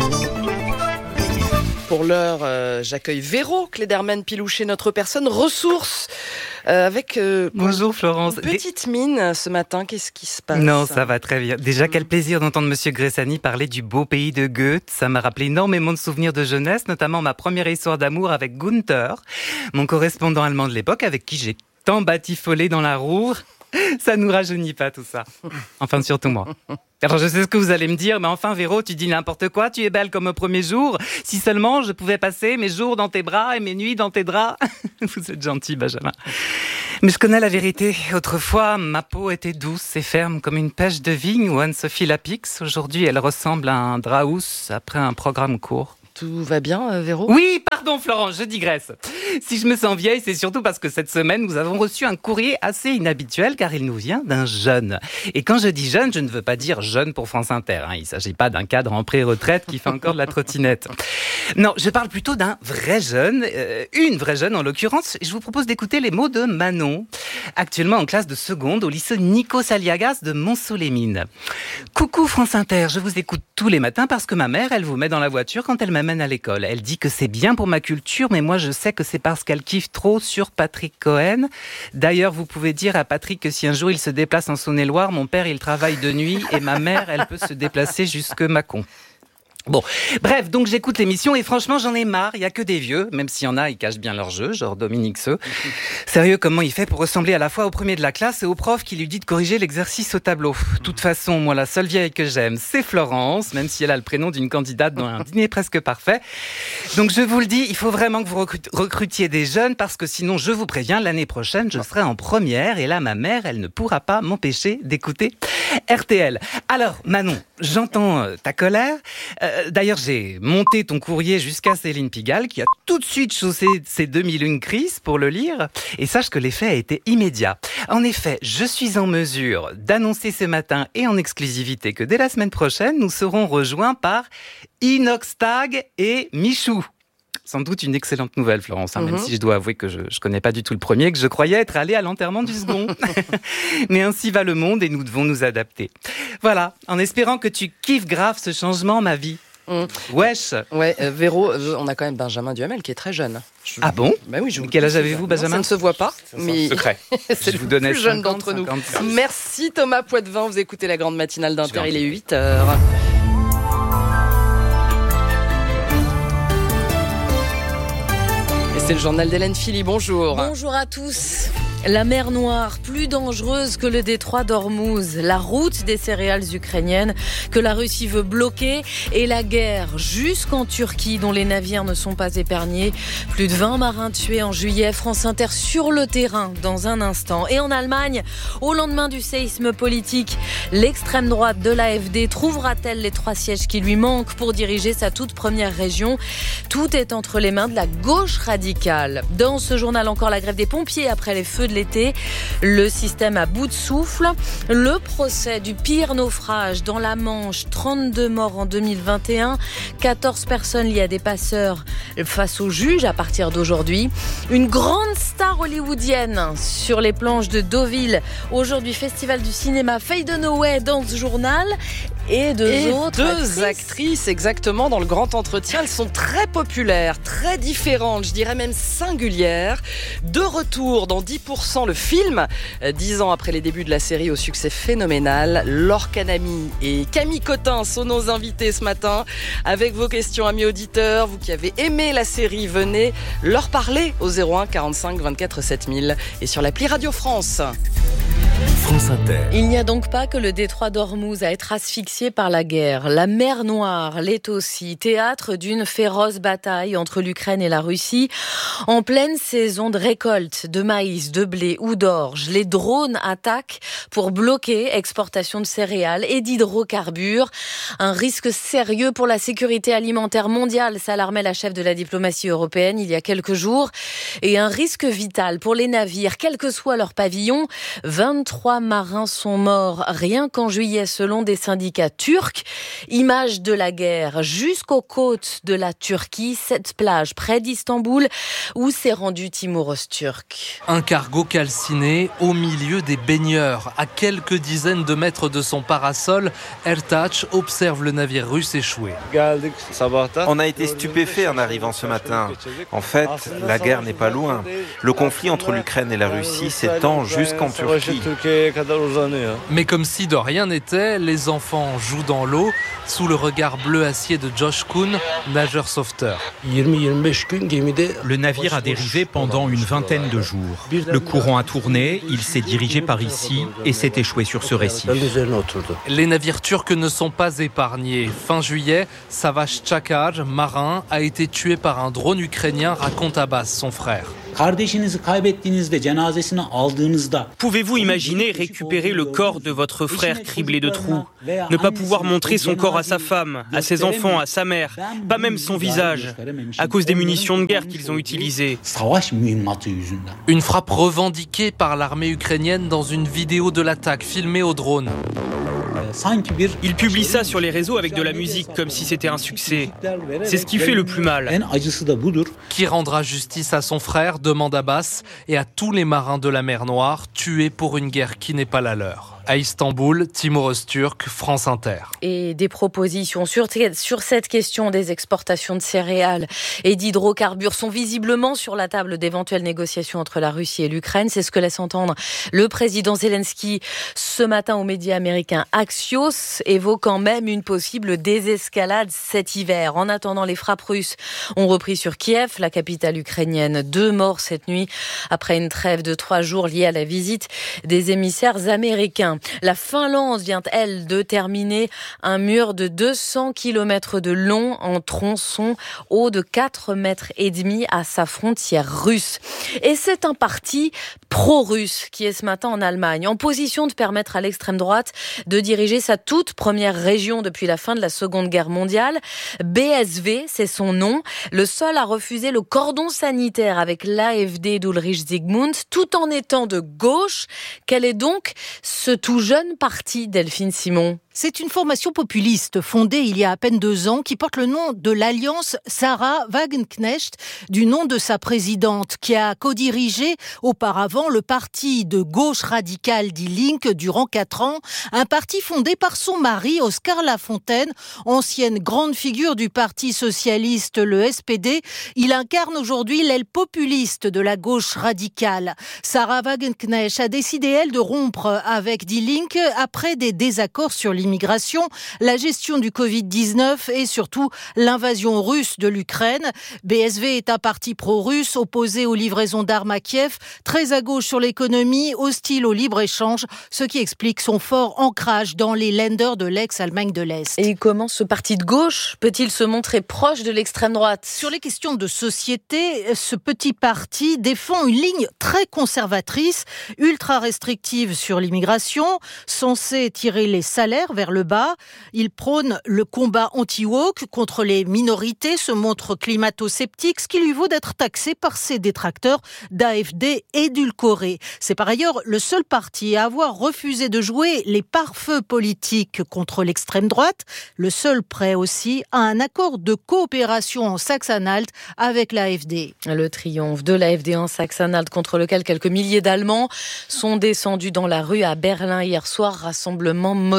Pour l'heure, euh, j'accueille Véro Klederman-Pilouchet, notre personne ressource, euh, avec euh, Bonjour Florence. Une petite mine ce matin. Qu'est-ce qui se passe ? Non, ça va très bien. Déjà, quel plaisir d'entendre Monsieur Gressani parler du beau pays de Goethe. Ça m'a rappelé énormément de souvenirs de jeunesse, notamment ma première histoire d'amour avec Gunther, mon correspondant allemand de l'époque, avec qui j'ai tant batifolé dans la roue. Ça nous rajeunit pas tout ça. Enfin, surtout moi. Alors je sais ce que vous allez me dire, mais enfin Véro, tu dis n'importe quoi, tu es belle comme au premier jour. Si seulement je pouvais passer mes jours dans tes bras et mes nuits dans tes draps. Vous êtes gentil, Benjamin. Mais je connais la vérité. Autrefois, ma peau était douce et ferme comme une pêche de vigne ou Anne-Sophie Lapix. Aujourd'hui, elle ressemble à un draus après un programme court. Tout va bien, Véro ? Oui, pardon Florence, je digresse. Si je me sens vieille, c'est surtout parce que cette semaine, nous avons reçu un courrier assez inhabituel car il nous vient d'un jeune. Et quand je dis jeune, je ne veux pas dire jeune pour France Inter. Hein. Il ne s'agit pas d'un cadre en pré-retraite qui fait encore de la trottinette. Non, je parle plutôt d'un vrai jeune, euh, une vraie jeune en l'occurrence. Je vous propose d'écouter les mots de Manon, actuellement en classe de seconde au lycée Nikos Aliagas de Mont-Solémine. Coucou France Inter, je vous écoute tous les matins parce que ma mère, elle vous met dans la voiture quand elle m'amène à l'école. Elle dit que c'est bien pour ma culture, mais moi je sais que c'est parce qu'elle kiffe trop sur Patrick Cohen. D'ailleurs, vous pouvez dire à Patrick que si un jour il se déplace en Saône-et-Loire, mon père il travaille de nuit et ma mère elle peut se déplacer jusque Mâcon. Bon, bref, donc j'écoute l'émission et franchement j'en ai marre, il y a que des vieux, même s'il y en a, ils cachent bien leur jeu, genre Dominique Seux. Sérieux, comment il fait pour ressembler à la fois au premier de la classe et au prof qui lui dit de corriger l'exercice au tableau. De toute façon, moi la seule vieille que j'aime, c'est Florence, même si elle a le prénom d'une candidate dans un dîner presque parfait. Donc je vous le dis, il faut vraiment que vous recrut- recrutiez des jeunes parce que sinon, je vous préviens, l'année prochaine, je serai en première et là, ma mère, elle ne pourra pas m'empêcher d'écouter R T L. Alors, Manon, j'entends euh, ta colère. Euh, D'ailleurs, j'ai monté ton courrier jusqu'à Céline Pigalle, qui a tout de suite chaussé ses deux mille une crises pour le lire. Et sache que l'effet a été immédiat. En effet, je suis en mesure d'annoncer ce matin et en exclusivité que dès la semaine prochaine, nous serons rejoints par Inoxtag et Michou. Sans doute une excellente nouvelle, Florence, hein, mm-hmm. même si je dois avouer que je ne connais pas du tout le premier, que je croyais être allé à l'enterrement du second. Mais ainsi va le monde et nous devons nous adapter. Voilà, en espérant que tu kiffes grave ce changement, ma vie. Mm. Wesh. Ouais, euh, Véro, euh, on a quand même Benjamin Duhamel qui est très jeune. Je... Ah bon? Bah oui, je vous Quel âge avez-vous, Benjamin? Non, ça ne se voit pas, c'est mais secret. C'est je le vous donnais plus jeune cinquante, d'entre nous. cinquante. Merci Thomas Poitvin, vous écoutez la grande matinale d'Inter, il est huit heures. Et c'est le journal d'Hélène Philly, bonjour. Bonjour à tous. La mer Noire, plus dangereuse que le détroit d'Ormuz, la route des céréales ukrainiennes que la Russie veut bloquer et la guerre jusqu'en Turquie dont les navires ne sont pas épargnés. Plus de vingt marins tués en juillet, France Inter sur le terrain dans un instant. Et en Allemagne, au lendemain du séisme politique, l'extrême droite de l'A F D trouvera-t-elle les trois sièges qui lui manquent pour diriger sa toute première région? Tout est entre les mains de la gauche radicale. Dans ce journal, encore la grève des pompiers après les feux de l'été, le système à bout de souffle, le procès du pire naufrage dans la Manche, trente-deux morts en deux mille vingt et un, quatorze personnes liées à des passeurs face au juge à partir d'aujourd'hui, une grande star hollywoodienne sur les planches de Deauville, aujourd'hui festival du cinéma, Faye Dunaway dans ce journal, et deux et autres deux actrices. actrices exactement dans le grand entretien. Elles sont très populaires, très différentes, je dirais même singulières. De retour dans dix pour cent le film, dix ans après les débuts de la série au succès phénoménal. Laure Canamy et Camille Cotin sont nos invités ce matin. Avec vos questions, amis auditeurs, vous qui avez aimé la série, venez leur parler au zéro un quarante-cinq vingt-quatre sept mille et sur l'appli Radio France. France Inter. Il n'y a donc pas que le détroit d'Ormuz à être asphyxié par la guerre. La mer Noire l'est aussi, théâtre d'une féroce bataille entre l'Ukraine et la Russie. En pleine saison de récolte de maïs, de blé ou d'orge, les drones attaquent pour bloquer exportation de céréales et d'hydrocarbures. Un risque sérieux pour la sécurité alimentaire mondiale, s'alarmait la chef de la diplomatie européenne il y a quelques jours. Et un risque vital pour les navires, quel que soit leur pavillon. vingt-trois marins sont morts rien qu'en juillet selon des syndicats turcs. Image de la guerre jusqu'aux côtes de la Turquie, cette plage près d'Istanbul où s'est rendu Timur Öztürk. Un cargo calciné au milieu des baigneurs. À quelques dizaines de mètres de son parasol, Ertaç observe le navire russe échoué. On a été stupéfaits en arrivant ce matin. En fait, la guerre n'est pas loin. Le conflit entre l'Ukraine et la Russie s'étend jusqu'en Turquie. Mais comme si de rien n'était, les enfants jouent dans l'eau sous le regard bleu acier de Josh Kuhn, nageur sauveteur. Le navire a dérivé pendant une vingtaine de jours. Le courant a tourné, il s'est dirigé par ici et s'est échoué sur ce récif. Les navires turcs ne sont pas épargnés. Fin juillet, Savaş Çakar, marin, a été tué par un drone ukrainien, raconte Abbas, son frère. Pouvez-vous imaginer récupérer le corps de votre frère criblé de trous, ne pas pouvoir montrer son corps à sa femme, à ses enfants, à sa mère, pas même son visage, à cause des munitions de guerre qu'ils ont utilisées. Une frappe revendiquée par l'armée ukrainienne dans une vidéo de l'attaque filmée au drone. Il publie ça sur les réseaux avec de la musique comme si c'était un succès. C'est ce qui fait le plus mal. Qui rendra justice à son frère, demande Abbas, et à tous les marins de la mer Noire tués pour une guerre qui n'est pas la leur. À Istanbul, Timur Öztürk, France Inter. Et des propositions sur, sur cette question des exportations de céréales et d'hydrocarbures sont visiblement sur la table d'éventuelles négociations entre la Russie et l'Ukraine. C'est ce que laisse entendre le président Zelensky ce matin aux médias américains Axios, évoquant même une possible désescalade cet hiver. En attendant, les frappes russes ont repris sur Kiev, la capitale ukrainienne. Deux morts cette nuit après une trêve de trois jours liée à la visite des émissaires américains. La Finlande vient, elle, de terminer un mur de deux cents kilomètres de long en tronçon haut de quatre mètres et demi à sa frontière russe. Et c'est un parti pro-russe qui est ce matin en Allemagne, en position de permettre à l'extrême droite de diriger sa toute première région depuis la fin de la Seconde Guerre mondiale. B S V, c'est son nom, le seul à refuser le cordon sanitaire avec l'A F D d'Ulrich Zygmunt, tout en étant de gauche. Quel est donc ce tout jeune parti, Delphine Simon? C'est une formation populiste fondée il y a à peine deux ans qui porte le nom de l'Alliance Sarah Wagenknecht, du nom de sa présidente, qui a co-dirigé auparavant le parti de gauche radicale Die Linke durant quatre ans, un parti fondé par son mari Oskar Lafontaine, ancienne grande figure du Parti socialiste, le S P D. Il incarne aujourd'hui l'aile populiste de la gauche radicale. Sarah Wagenknecht a décidé, elle, de rompre avec Die Linke après des désaccords sur l'immigration, la gestion du covid dix-neuf et surtout l'invasion russe de l'Ukraine. B S V est un parti pro-russe opposé aux livraisons d'armes à Kiev, très à gauche sur l'économie, hostile au libre-échange, ce qui explique son fort ancrage dans les Länder de l'ex-Allemagne de l'Est. Et comment ce parti de gauche peut-il se montrer proche de l'extrême droite? Sur les questions de société, ce petit parti défend une ligne très conservatrice, ultra restrictive sur l'immigration, censée tirer les salaires vers le bas. Il prône le combat anti-woke contre les minorités, se montre climato-sceptique, ce qui lui vaut d'être taxé par ses détracteurs d'A F D édulcoré. C'est par ailleurs le seul parti à avoir refusé de jouer les pare-feux politiques contre l'extrême droite, le seul prêt aussi à un accord de coopération en Saxe-Anhalt avec l'A F D. Le triomphe de l'A F D en Saxe-Anhalt, contre lequel quelques milliers d'Allemands sont descendus dans la rue à Berlin hier soir, rassemblement modeste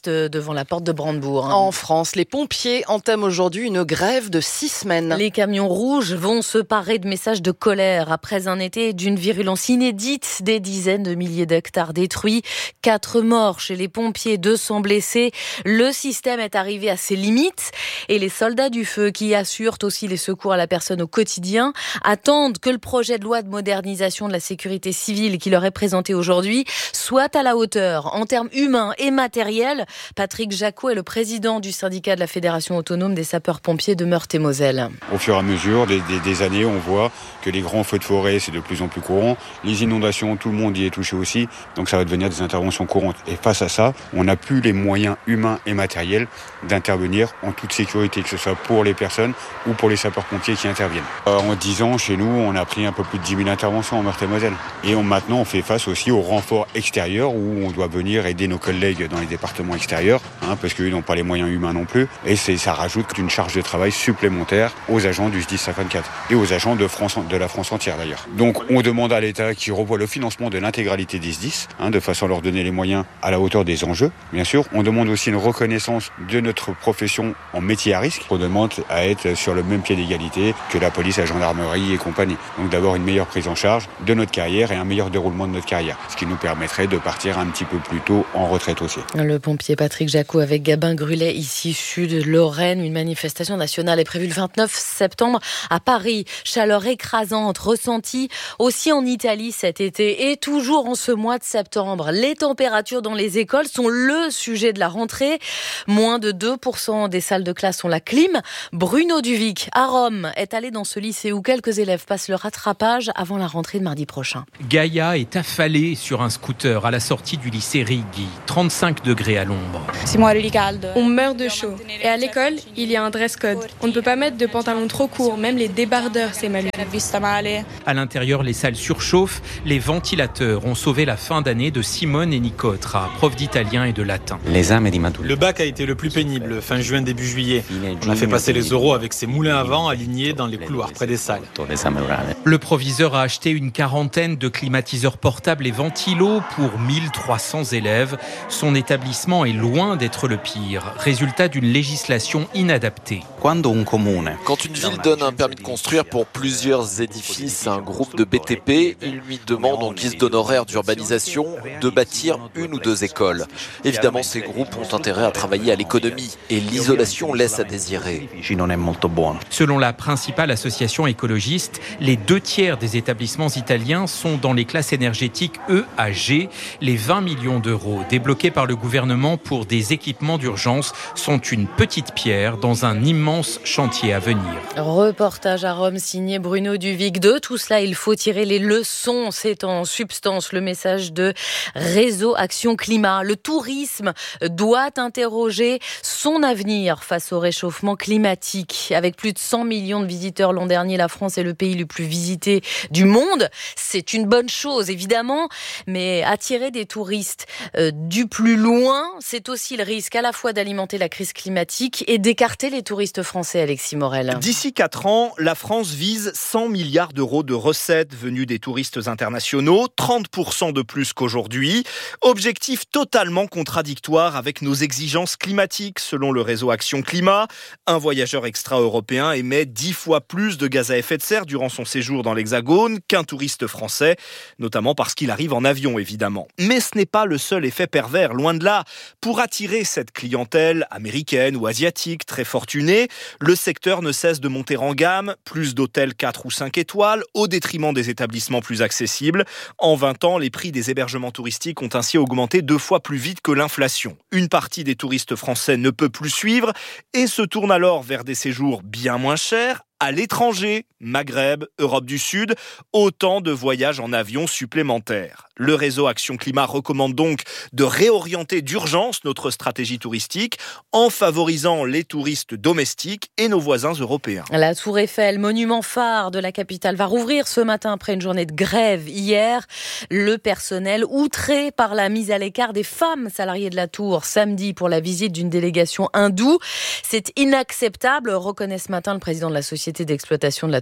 devant la porte de Brandebourg. En France, les pompiers entament aujourd'hui une grève de six semaines. Les camions rouges vont se parer de messages de colère après un été d'une virulence inédite, des dizaines de milliers d'hectares détruits, quatre morts chez les pompiers, deux cents blessés. Le système est arrivé à ses limites et les soldats du feu, qui assurent aussi les secours à la personne au quotidien, attendent que le projet de loi de modernisation de la sécurité civile qui leur est présenté aujourd'hui soit à la hauteur en termes humains et matériels. Patrick Jacot est le président du syndicat de la Fédération autonome des sapeurs-pompiers de Meurthe-et-Moselle. Au fur et à mesure des, des, des années, on voit que les grands feux de forêt, c'est de plus en plus courant. Les inondations, tout le monde y est touché aussi. Donc ça va devenir des interventions courantes. Et face à ça, on n'a plus les moyens humains et matériels d'intervenir en toute sécurité, que ce soit pour les personnes ou pour les sapeurs-pompiers qui interviennent. Euh, en dix ans, chez nous, on a pris un peu plus de dix mille interventions en Meurthe-et-Moselle. Et on, maintenant, on fait face aussi aux renforts extérieurs où on doit venir aider nos collègues dans les départements extérieurs, hein, parce qu'eux n'ont pas les moyens humains non plus. Et c'est, ça rajoute une charge de travail supplémentaire aux agents du S D I S cinquante-quatre et aux agents de, France, de la France entière d'ailleurs. Donc on demande à l'État qui revoie le financement de l'intégralité des S D I S, hein, de façon à leur donner les moyens à la hauteur des enjeux. Bien sûr, on demande aussi une reconnaissance de notre profession en métier à risque. On demande à être sur le même pied d'égalité que la police, la gendarmerie et compagnie. Donc d'avoir une meilleure prise en charge de notre carrière et un meilleur déroulement de notre carrière, ce qui nous permettrait de partir un petit peu plus tôt en retraite aussi. Le pompier Patrick Jacot avec Gabin Grulet, ici sud Lorraine. Une manifestation nationale est prévue le vingt-neuf septembre à Paris. Chaleur écrasante ressentie aussi en Italie cet été et toujours en ce mois de septembre. Les températures dans les écoles sont le sujet de la rentrée. Moins de deux pour cent des salles de classe ont la clim. Bruno Duvic, à Rome, est allé dans ce lycée où quelques élèves passent le rattrapage avant la rentrée de mardi prochain. Gaïa est affalée sur un scooter à la sortie du lycée Righi. trente-cinq degrés à l'ombre. On meurt de chaud. Et à l'école, il y a un dress code. On ne peut pas mettre de pantalons trop courts, même les débardeurs, c'est mal vu. À l'intérieur, les salles surchauffent. Les ventilateurs ont sauvé la fin d'année de Simone et Nicotra, profs d'italien et de latin. Le bac a été le plus pénible, fin juin, début juillet. On a fait passer les euros avec ces moulins à vent alignés dans les couloirs près des salles. Le proviseur a acheté une quarantaine de climatiseurs portables et ventilos pour mille trois cents élèves. Son établissement est loin d'être le pire. Résultat d'une législation inadaptée. Quand une ville donne un permis de construire pour plusieurs édifices à un groupe de B T P, il lui demande en guise d'honoraire d'urbanisation de bâtir une ou deux écoles. Évidemment, ces groupes ont intérêt à travailler à l'économie et l'isolation laisse à désirer. Selon la principale association écologiste, les deux tiers des établissements italiens sont dans les classes énergétiques E à G. Les vingt millions d'euros débloqués par le gouvernement pour des équipements d'urgence sont une petite pierre dans un immense chantier à venir. Reportage à Rome signé Bruno Duvic. De tout cela, il faut tirer les leçons. C'est en substance le message de Réseau Action Climat. Le tourisme doit interroger son avenir face au réchauffement climatique. Avec plus de cent millions de visiteurs l'an dernier, la France est le pays le plus visité du monde. C'est une bonne chose, évidemment, mais attirer des touristes euh, du plus loin, c'est aussi le risque à la fois d'alimenter la crise climatique et d'écarter les touristes français, Alexis Morel. D'ici quatre ans, la France vise cent milliards d'euros de recettes venues des touristes internationaux, trente pour cent de plus qu'aujourd'hui. Objectif totalement contradictoire avec nos exigences climatiques, selon le réseau Action Climat. Un voyageur extra-européen émet dix fois plus de gaz à effet de serre durant son séjour dans l'Hexagone qu'un touriste français, notamment parce qu'il arrive en avion, évidemment. Mais ce n'est pas le seul effet pervers, loin de là. Pour attirer cette clientèle américaine ou asiatique très fortunée, le secteur ne cesse de monter en gamme, plus d'hôtels quatre ou cinq étoiles, au détriment des établissements plus accessibles. En vingt ans, les prix des hébergements touristiques ont ainsi augmenté deux fois plus vite que l'inflation. Une partie des touristes français ne peut plus suivre et se tourne alors vers des séjours bien moins chers, à l'étranger, Maghreb, Europe du Sud, autant de voyages en avion supplémentaires. Le réseau Action Climat recommande donc de réorienter d'urgence notre stratégie touristique en favorisant les touristes domestiques et nos voisins européens. La Tour Eiffel, monument phare de la capitale, va rouvrir ce matin après une journée de grève hier. Le personnel outré par la mise à l'écart des femmes salariées de la Tour samedi pour la visite d'une délégation hindoue. C'est inacceptable, reconnaît ce matin le président de la société d'exploitation de la Tour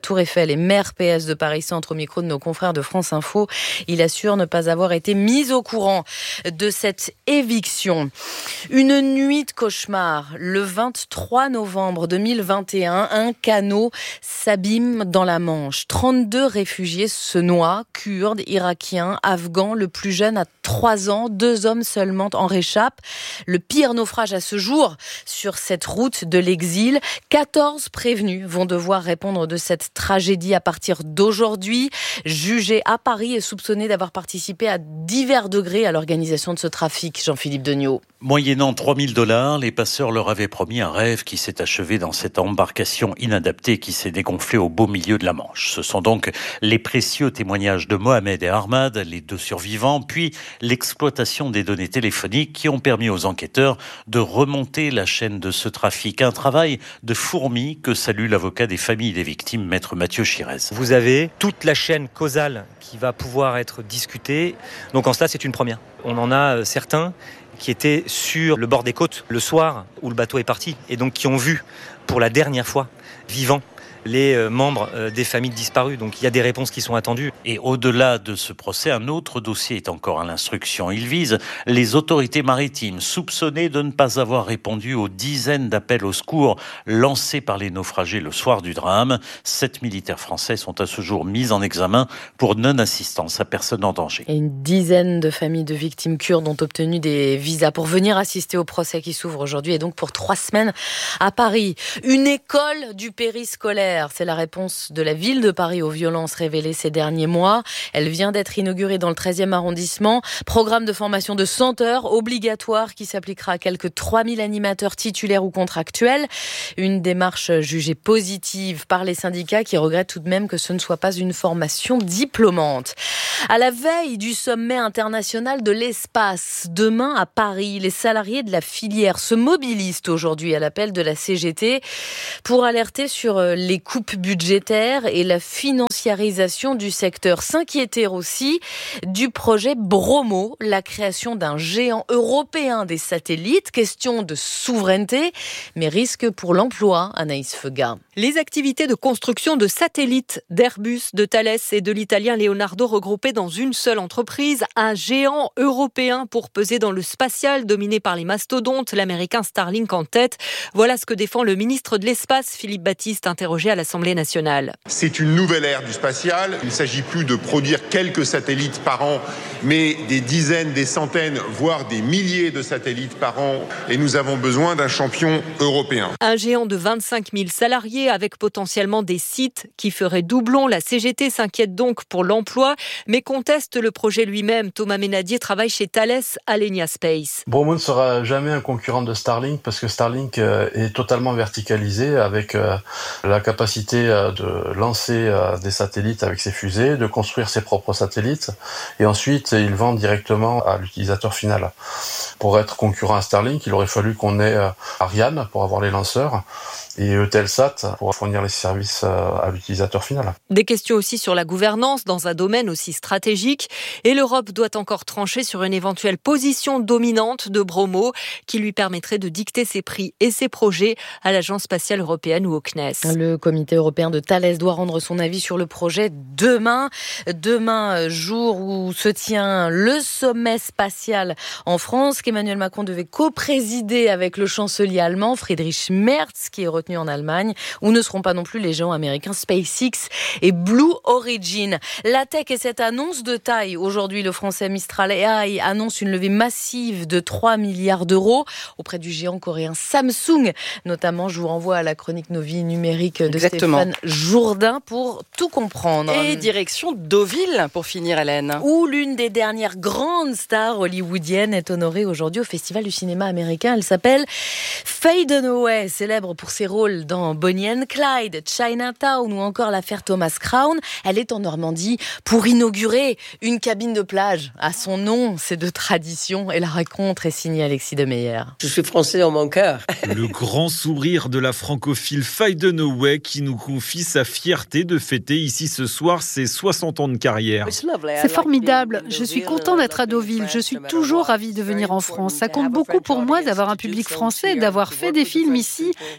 Tour Eiffel et maire P S de Paris-Centre au micro de nos confrères de France Info. Il assure ne pas avoir été mis au courant de cette éviction. Une nuit de cauchemar. Le vingt-trois novembre deux mille vingt et un, un canot s'abîme dans la Manche. trente-deux réfugiés se noient, kurdes, irakiens, afghans. Le plus jeune a trois ans. Deux hommes seulement en réchappent. Le pire naufrage à ce jour sur cette route de l'exil. quatorze prévenus vont devoir répondre de cette tragédie à partir d'aujourd'hui. Jugés à Paris et soupçonnés d'avoir participé à divers degrés à l'organisation de ce trafic. Jean-Philippe Degnaud. Moyennant trois mille dollars, les passeurs leur avaient promis un rêve qui s'est achevé dans cette embarcation inadaptée qui s'est dégonflée au beau milieu de la Manche. Ce sont donc les précieux témoignages de Mohamed et Ahmad, les deux survivants, puis l'exploitation des données téléphoniques qui ont permis aux enquêteurs de remonter la chaîne de ce trafic. Un travail de fourmi que salue l'avocat des familles des victimes, maître Mathieu Chirez. Vous avez toute la chaîne causale qui va pouvoir être discutée. Donc en cela, c'est une première. On en a certains qui étaient sur le bord des côtes le soir où le bateau est parti et donc qui ont vu pour la dernière fois vivants les membres des familles disparues. Donc il y a des réponses qui sont attendues. Et au-delà de ce procès, un autre dossier est encore à l'instruction. Il vise les autorités maritimes soupçonnées de ne pas avoir répondu aux dizaines d'appels au secours lancés par les naufragés le soir du drame. Sept militaires français sont à ce jour mis en examen pour non-assistance à personne en danger. Et une dizaine de familles de victimes kurdes ont obtenu des visas pour venir assister au procès qui s'ouvre aujourd'hui et donc pour trois semaines à Paris. Une école du périscolaire. C'est la réponse de la ville de Paris aux violences révélées ces derniers mois. Elle vient d'être inaugurée dans le treizième arrondissement. Programme de formation de cent heures obligatoire qui s'appliquera à quelques trois mille animateurs titulaires ou contractuels. Une démarche jugée positive par les syndicats qui regrettent tout de même que ce ne soit pas une formation diplômante. À la veille du sommet international de l'espace, demain à Paris, les salariés de la filière se mobilisent aujourd'hui à l'appel de la C G T pour alerter sur les coupes budgétaires et la financiarisation du secteur. S'inquiéter aussi du projet Bromo, la création d'un géant européen des satellites. Question de souveraineté, mais risque pour l'emploi, Anaïs Feuga. Les activités de construction de satellites d'Airbus, de Thales et de l'italien Leonardo regroupées dans une seule entreprise, un géant européen pour peser dans le spatial dominé par les mastodontes, l'américain Starlink en tête. Voilà ce que défend le ministre de l'Espace, Philippe Baptiste, interrogé à l'Assemblée nationale. C'est une nouvelle ère du spatial. Il ne s'agit plus de produire quelques satellites par an, mais des dizaines, des centaines, voire des milliers de satellites par an. Et nous avons besoin d'un champion européen. Un géant de vingt-cinq mille salariés avec potentiellement des sites qui feraient doublon. La C G T s'inquiète donc pour l'emploi, mais conteste le projet lui-même. Thomas Ménadier travaille chez Thales, Alenia Space. Bromo ne sera jamais un concurrent de Starlink parce que Starlink est totalement verticalisé avec la capacité de lancer des satellites avec ses fusées, de construire ses propres satellites et ensuite il vend directement à l'utilisateur final. Pour être concurrent à Starlink, il aurait fallu qu'on ait Ariane pour avoir les lanceurs et Eutelsat pour fournir les services à l'utilisateur final. Des questions aussi sur la gouvernance dans un domaine aussi stratégique et l'Europe doit encore trancher sur une éventuelle position dominante de Bromo qui lui permettrait de dicter ses prix et ses projets à l'Agence spatiale européenne ou au C N E S. Le comité européen de Thales doit rendre son avis sur le projet demain. Demain, jour où se tient le sommet spatial en France qu'Emmanuel Macron devait co-présider avec le chancelier allemand Friedrich Merz qui est retenu en Allemagne, où ne seront pas non plus les géants américains SpaceX et Blue Origin. La tech et cette annonce de taille. Aujourd'hui, le français Mistral A I annonce une levée massive de trois milliards d'euros auprès du géant coréen Samsung. Notamment, je vous renvoie à la chronique Nos Vies numériques de Exactement. Stéphane Jourdain pour tout comprendre. Et direction Deauville, pour finir, Hélène. Où l'une des dernières grandes stars hollywoodiennes est honorée aujourd'hui au Festival du cinéma américain. Elle s'appelle Faye Dunaway, célèbre pour ses rôles dans Bonnie and Clyde, Chinatown ou encore l'affaire Thomas Crown. Elle est en Normandie pour inaugurer une cabine de plage. À son nom, c'est de tradition. Et la rencontre est signée Alexis Demeyer. Je suis français en mon cœur. Le grand sourire de la francophile Faye Dunaway qui nous confie sa fierté de fêter ici ce soir ses soixante ans de carrière. C'est formidable. Je suis content d'être à Deauville. Je suis toujours ravie de venir en France. Ça compte beaucoup pour moi d'avoir un public français, d'avoir fait des films ici. Ça me tient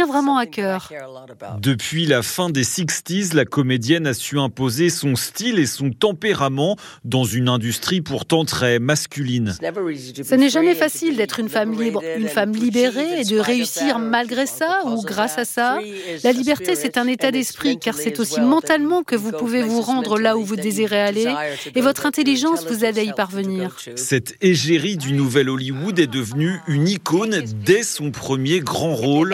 vraiment à cœur. Depuis la fin des sixties, la comédienne a su imposer son style et son tempérament dans une industrie pourtant très masculine. Ce n'est jamais facile d'être une femme libre, une femme libérée et de réussir malgré ça ou grâce à ça. La liberté, c'est un état d'esprit car c'est aussi mentalement que vous pouvez vous rendre là où vous désirez aller et votre intelligence vous aide à y parvenir. Cette égérie du nouvel Hollywood est devenue une icône dès son premier grand rôle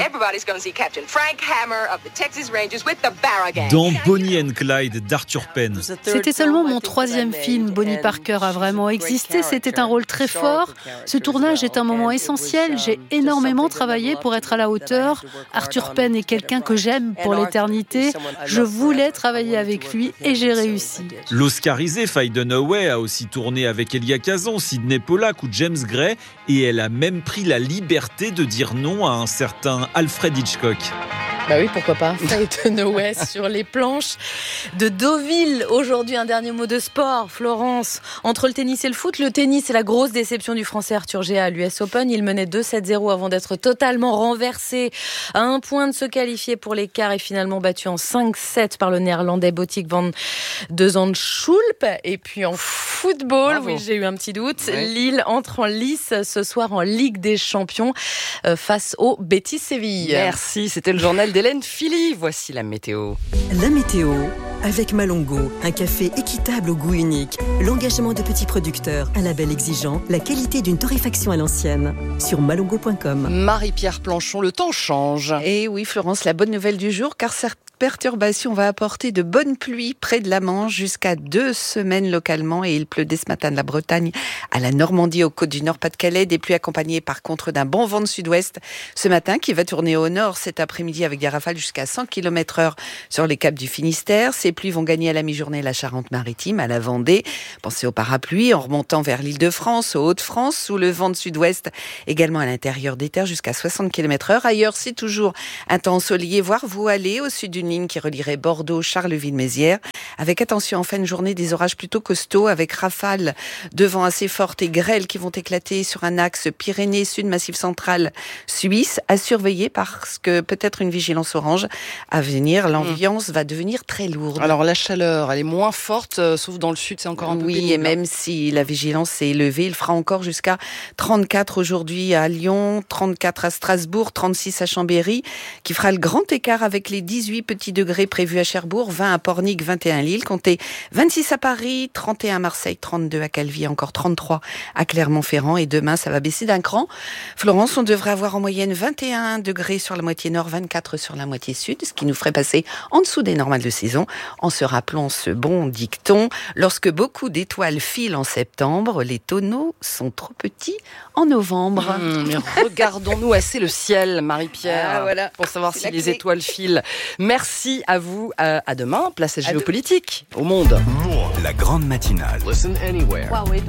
dans Bonnie and Clyde d'Arthur Penn. C'était seulement mon troisième film. Bonnie Parker a vraiment existé. C'était un rôle très fort. Ce tournage est un moment essentiel. J'ai énormément travaillé pour être à la hauteur. Arthur Penn est quelqu'un que j'aime pour l'éternité. Je voulais travailler avec lui et j'ai réussi. L'Oscarisée Faye Dunaway a aussi tourné avec Elia Kazan, Sidney Pollack ou James Gray et elle a même pris la liberté de dire non à un certain Alfred Hitchcock. Bah oui, pourquoi pas. Faye Dunaway sur les planches de Deauville. Aujourd'hui, un dernier mot de sport. Florence, entre le tennis et le foot, le tennis est la grosse déception du Français Arthur Géat à l'U S Open. Il menait deux sept zéro avant d'être totalement renversé à un point de se qualifier pour les quarts et finalement battu en cinq sept par le Néerlandais Botic van de Zandschulp. Et puis en football, Bravo. oui, j'ai eu un petit doute. Ouais. Lille entre en lice ce soir en Ligue des Champions euh, face au Betis Séville. Merci, c'était le journal d'Hélène Philly. Voici la météo. La météo avec Malongo, un café équitable au goût unique, l'engagement de petits producteurs, un label exigeant, la qualité d'une torréfaction à l'ancienne. Sur malongo point com. Marie-Pierre Planchon, le temps change. Et oui Florence, la bonne nouvelle du jour, car cette perturbation va apporter de bonnes pluies près de la Manche jusqu'à deux semaines localement, et il pleut dès ce matin de la Bretagne à la Normandie, aux côtes du Nord Pas-de-Calais, des pluies accompagnées par contre d'un bon vent de sud-ouest ce matin qui va tourner au nord cet après-midi avec des rafales jusqu'à cent kilomètres heure sur les caps du Finistère. Ces pluies vont gagner à la mi-journée la Charente-Maritime, à la Vendée. Pensez aux parapluies en remontant vers l'Île-de-France, aux Hauts-de-France, sous le vent de sud-ouest, également à l'intérieur des terres jusqu'à soixante kilomètres heure. Ailleurs, c'est toujours un temps ensoleillé, voire voilé au sud d'une ligne qui relierait Bordeaux, Charleville-Mézières, avec attention en fin de journée des orages plutôt costauds, avec rafales de vent assez fortes et grêles qui vont éclater sur un axe Pyrénées-Sud, Massif central suisse, à surveiller parce que peut-être une vigilance orange à venir. L'ambiance mmh. va devenir très lourde. Alors la chaleur, elle est moins forte, euh, sauf dans le sud, c'est encore un peu Oui, pénible. Et même si la vigilance est élevée, il fera encore jusqu'à trente-quatre aujourd'hui à Lyon, trente-quatre à Strasbourg, trente-six à Chambéry, qui fera le grand écart avec les dix-huit petits degrés prévus à Cherbourg, vingt à Pornic, vingt et un à Lille, comptez vingt-six à Paris, trente et un à Marseille, trente-deux à Calvi, encore trente-trois à Clermont-Ferrand, et demain ça va baisser d'un cran. Florence, on devrait avoir en moyenne vingt et un degrés sur la moitié nord, vingt-quatre sur la moitié sud, ce qui nous ferait passer en dessous des normales de saison, en se rappelant ce bon dicton: lorsque beaucoup d'étoiles filent en septembre, les tonneaux sont trop petits en novembre. Mmh, mais regardons-nous assez le ciel, Marie-Pierre, ah, voilà. pour savoir C'est si la les clé. étoiles filent. Merci à vous. À, à demain. Place à géopolitique au monde. La grande matinale. Listen anywhere.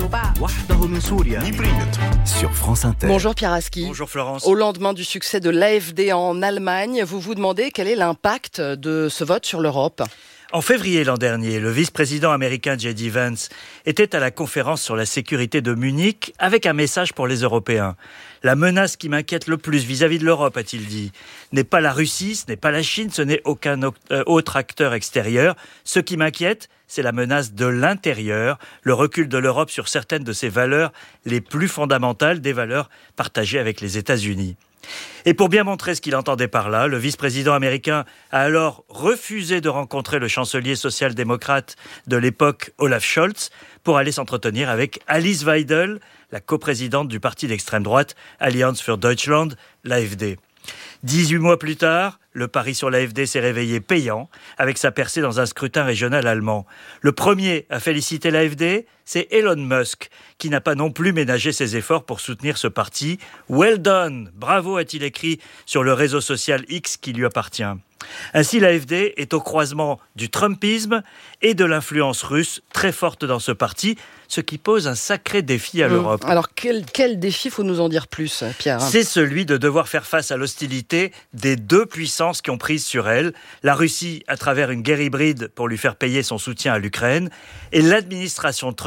Sur France Inter. Bonjour Pierre Aski. Bonjour Florence. Au lendemain du succès de l'A F D en Allemagne, vous vous demandez quel est l'impact de ce vote sur l'Europe ? En février l'an dernier, le vice-président américain J D Vance était à la conférence sur la sécurité de Munich avec un message pour les Européens. La menace qui m'inquiète le plus vis-à-vis de l'Europe, a-t-il dit, n'est pas la Russie, ce n'est pas la Chine, ce n'est aucun autre acteur extérieur. Ce qui m'inquiète, c'est la menace de l'intérieur, le recul de l'Europe sur certaines de ses valeurs les plus fondamentales, des valeurs partagées avec les États-Unis. Et pour bien montrer ce qu'il entendait par là, le vice-président américain a alors refusé de rencontrer le chancelier social-démocrate de l'époque, Olaf Scholz, pour aller s'entretenir avec Alice Weidel, la coprésidente du parti d'extrême droite Allianz für Deutschland, l'A F D. dix-huit mois plus tard, le pari sur l'A F D s'est réveillé payant avec sa percée dans un scrutin régional allemand. Le premier à féliciter l'A F D, c'est Elon Musk, qui n'a pas non plus ménagé ses efforts pour soutenir ce parti. « Well done !» Bravo, a-t-il écrit sur le réseau social X qui lui appartient. Ainsi, l'A F D est au croisement du trumpisme et de l'influence russe très forte dans ce parti, ce qui pose un sacré défi à mmh. l'Europe. Alors, quel, quel défi, faut nous en dire plus, Pierre ? C'est celui de devoir faire face à l'hostilité des deux puissances qui ont prise sur elle, la Russie à travers une guerre hybride pour lui faire payer son soutien à l'Ukraine, et l'administration Trump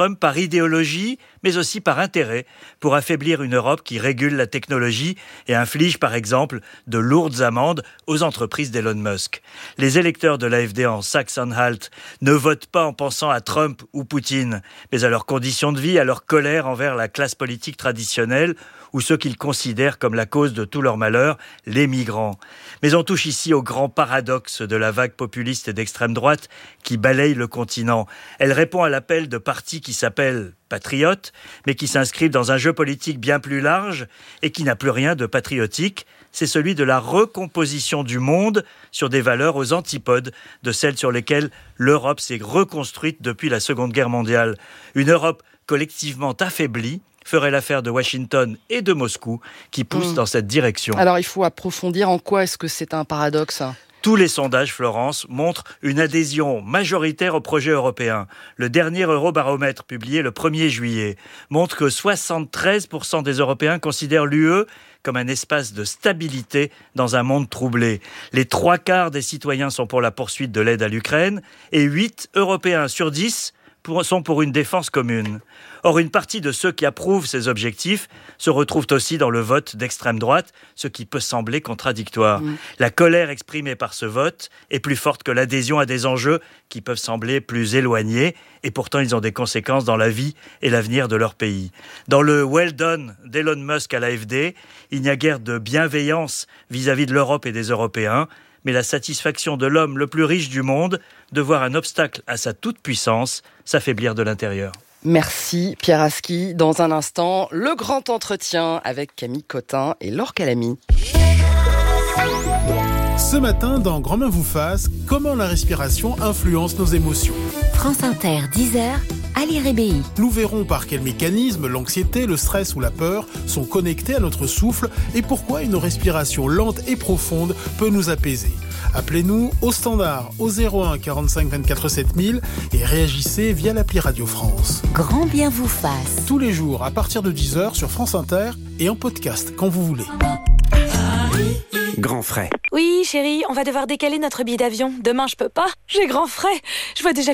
Trump par idéologie, mais aussi par intérêt, pour affaiblir une Europe qui régule la technologie et inflige par exemple de lourdes amendes aux entreprises d'Elon Musk. Les électeurs de l'A F D en Saxe-Anhalt ne votent pas en pensant à Trump ou Poutine, mais à leurs conditions de vie, à leur colère envers la classe politique traditionnelle ou ceux qu'ils considèrent comme la cause de tout leur malheur, les migrants. Mais on touche ici au grand paradoxe de la vague populiste et d'extrême droite qui balaye le continent. Elle répond à l'appel de partis qui s'appellent patriotes, mais qui s'inscrivent dans un jeu politique bien plus large et qui n'a plus rien de patriotique. C'est celui de la recomposition du monde sur des valeurs aux antipodes de celles sur lesquelles l'Europe s'est reconstruite depuis la Seconde Guerre mondiale. Une Europe collectivement affaiblie ferait l'affaire de Washington et de Moscou qui poussent mmh. dans cette direction. Alors il faut approfondir en quoi est-ce que c'est un paradoxe ? Tous les sondages, Florence, montrent une adhésion majoritaire au projet européen. Le dernier Eurobaromètre, publié le premier juillet, montre que soixante-treize pour cent des Européens considèrent l'U E comme un espace de stabilité dans un monde troublé. Les trois quarts des citoyens sont pour la poursuite de l'aide à l'Ukraine et huit Européens sur dix sont pour une défense commune. Or, une partie de ceux qui approuvent ces objectifs se retrouvent aussi dans le vote d'extrême droite, ce qui peut sembler contradictoire. Mmh. La colère exprimée par ce vote est plus forte que l'adhésion à des enjeux qui peuvent sembler plus éloignés, et pourtant ils ont des conséquences dans la vie et l'avenir de leur pays. Dans le « well done » d'Elon Musk à l'A F D, il n'y a guère de bienveillance vis-à-vis de l'Europe et des Européens, mais la satisfaction de l'homme le plus riche du monde de voir un obstacle à sa toute-puissance s'affaiblir de l'intérieur. Merci Pierre Aski. Dans un instant, le grand entretien avec Camille Cotin et Laure Calamy. Ce matin, dans Grand Main vous fasse, comment la respiration influence nos émotions. France Inter, dix heures, Ali Rébéi. Nous verrons par quel mécanisme l'anxiété, le stress ou la peur sont connectés à notre souffle et pourquoi une respiration lente et profonde peut nous apaiser. Appelez-nous au standard au zéro un quarante-cinq vingt-quatre sept mille et réagissez via l'appli Radio France. Grand bien vous fasse. Tous les jours à partir de dix heures sur France Inter et en podcast quand vous voulez. Grand frais. Oui, chérie, on va devoir décaler notre billet d'avion. Demain, je peux pas. J'ai grand frais. Je vois déjà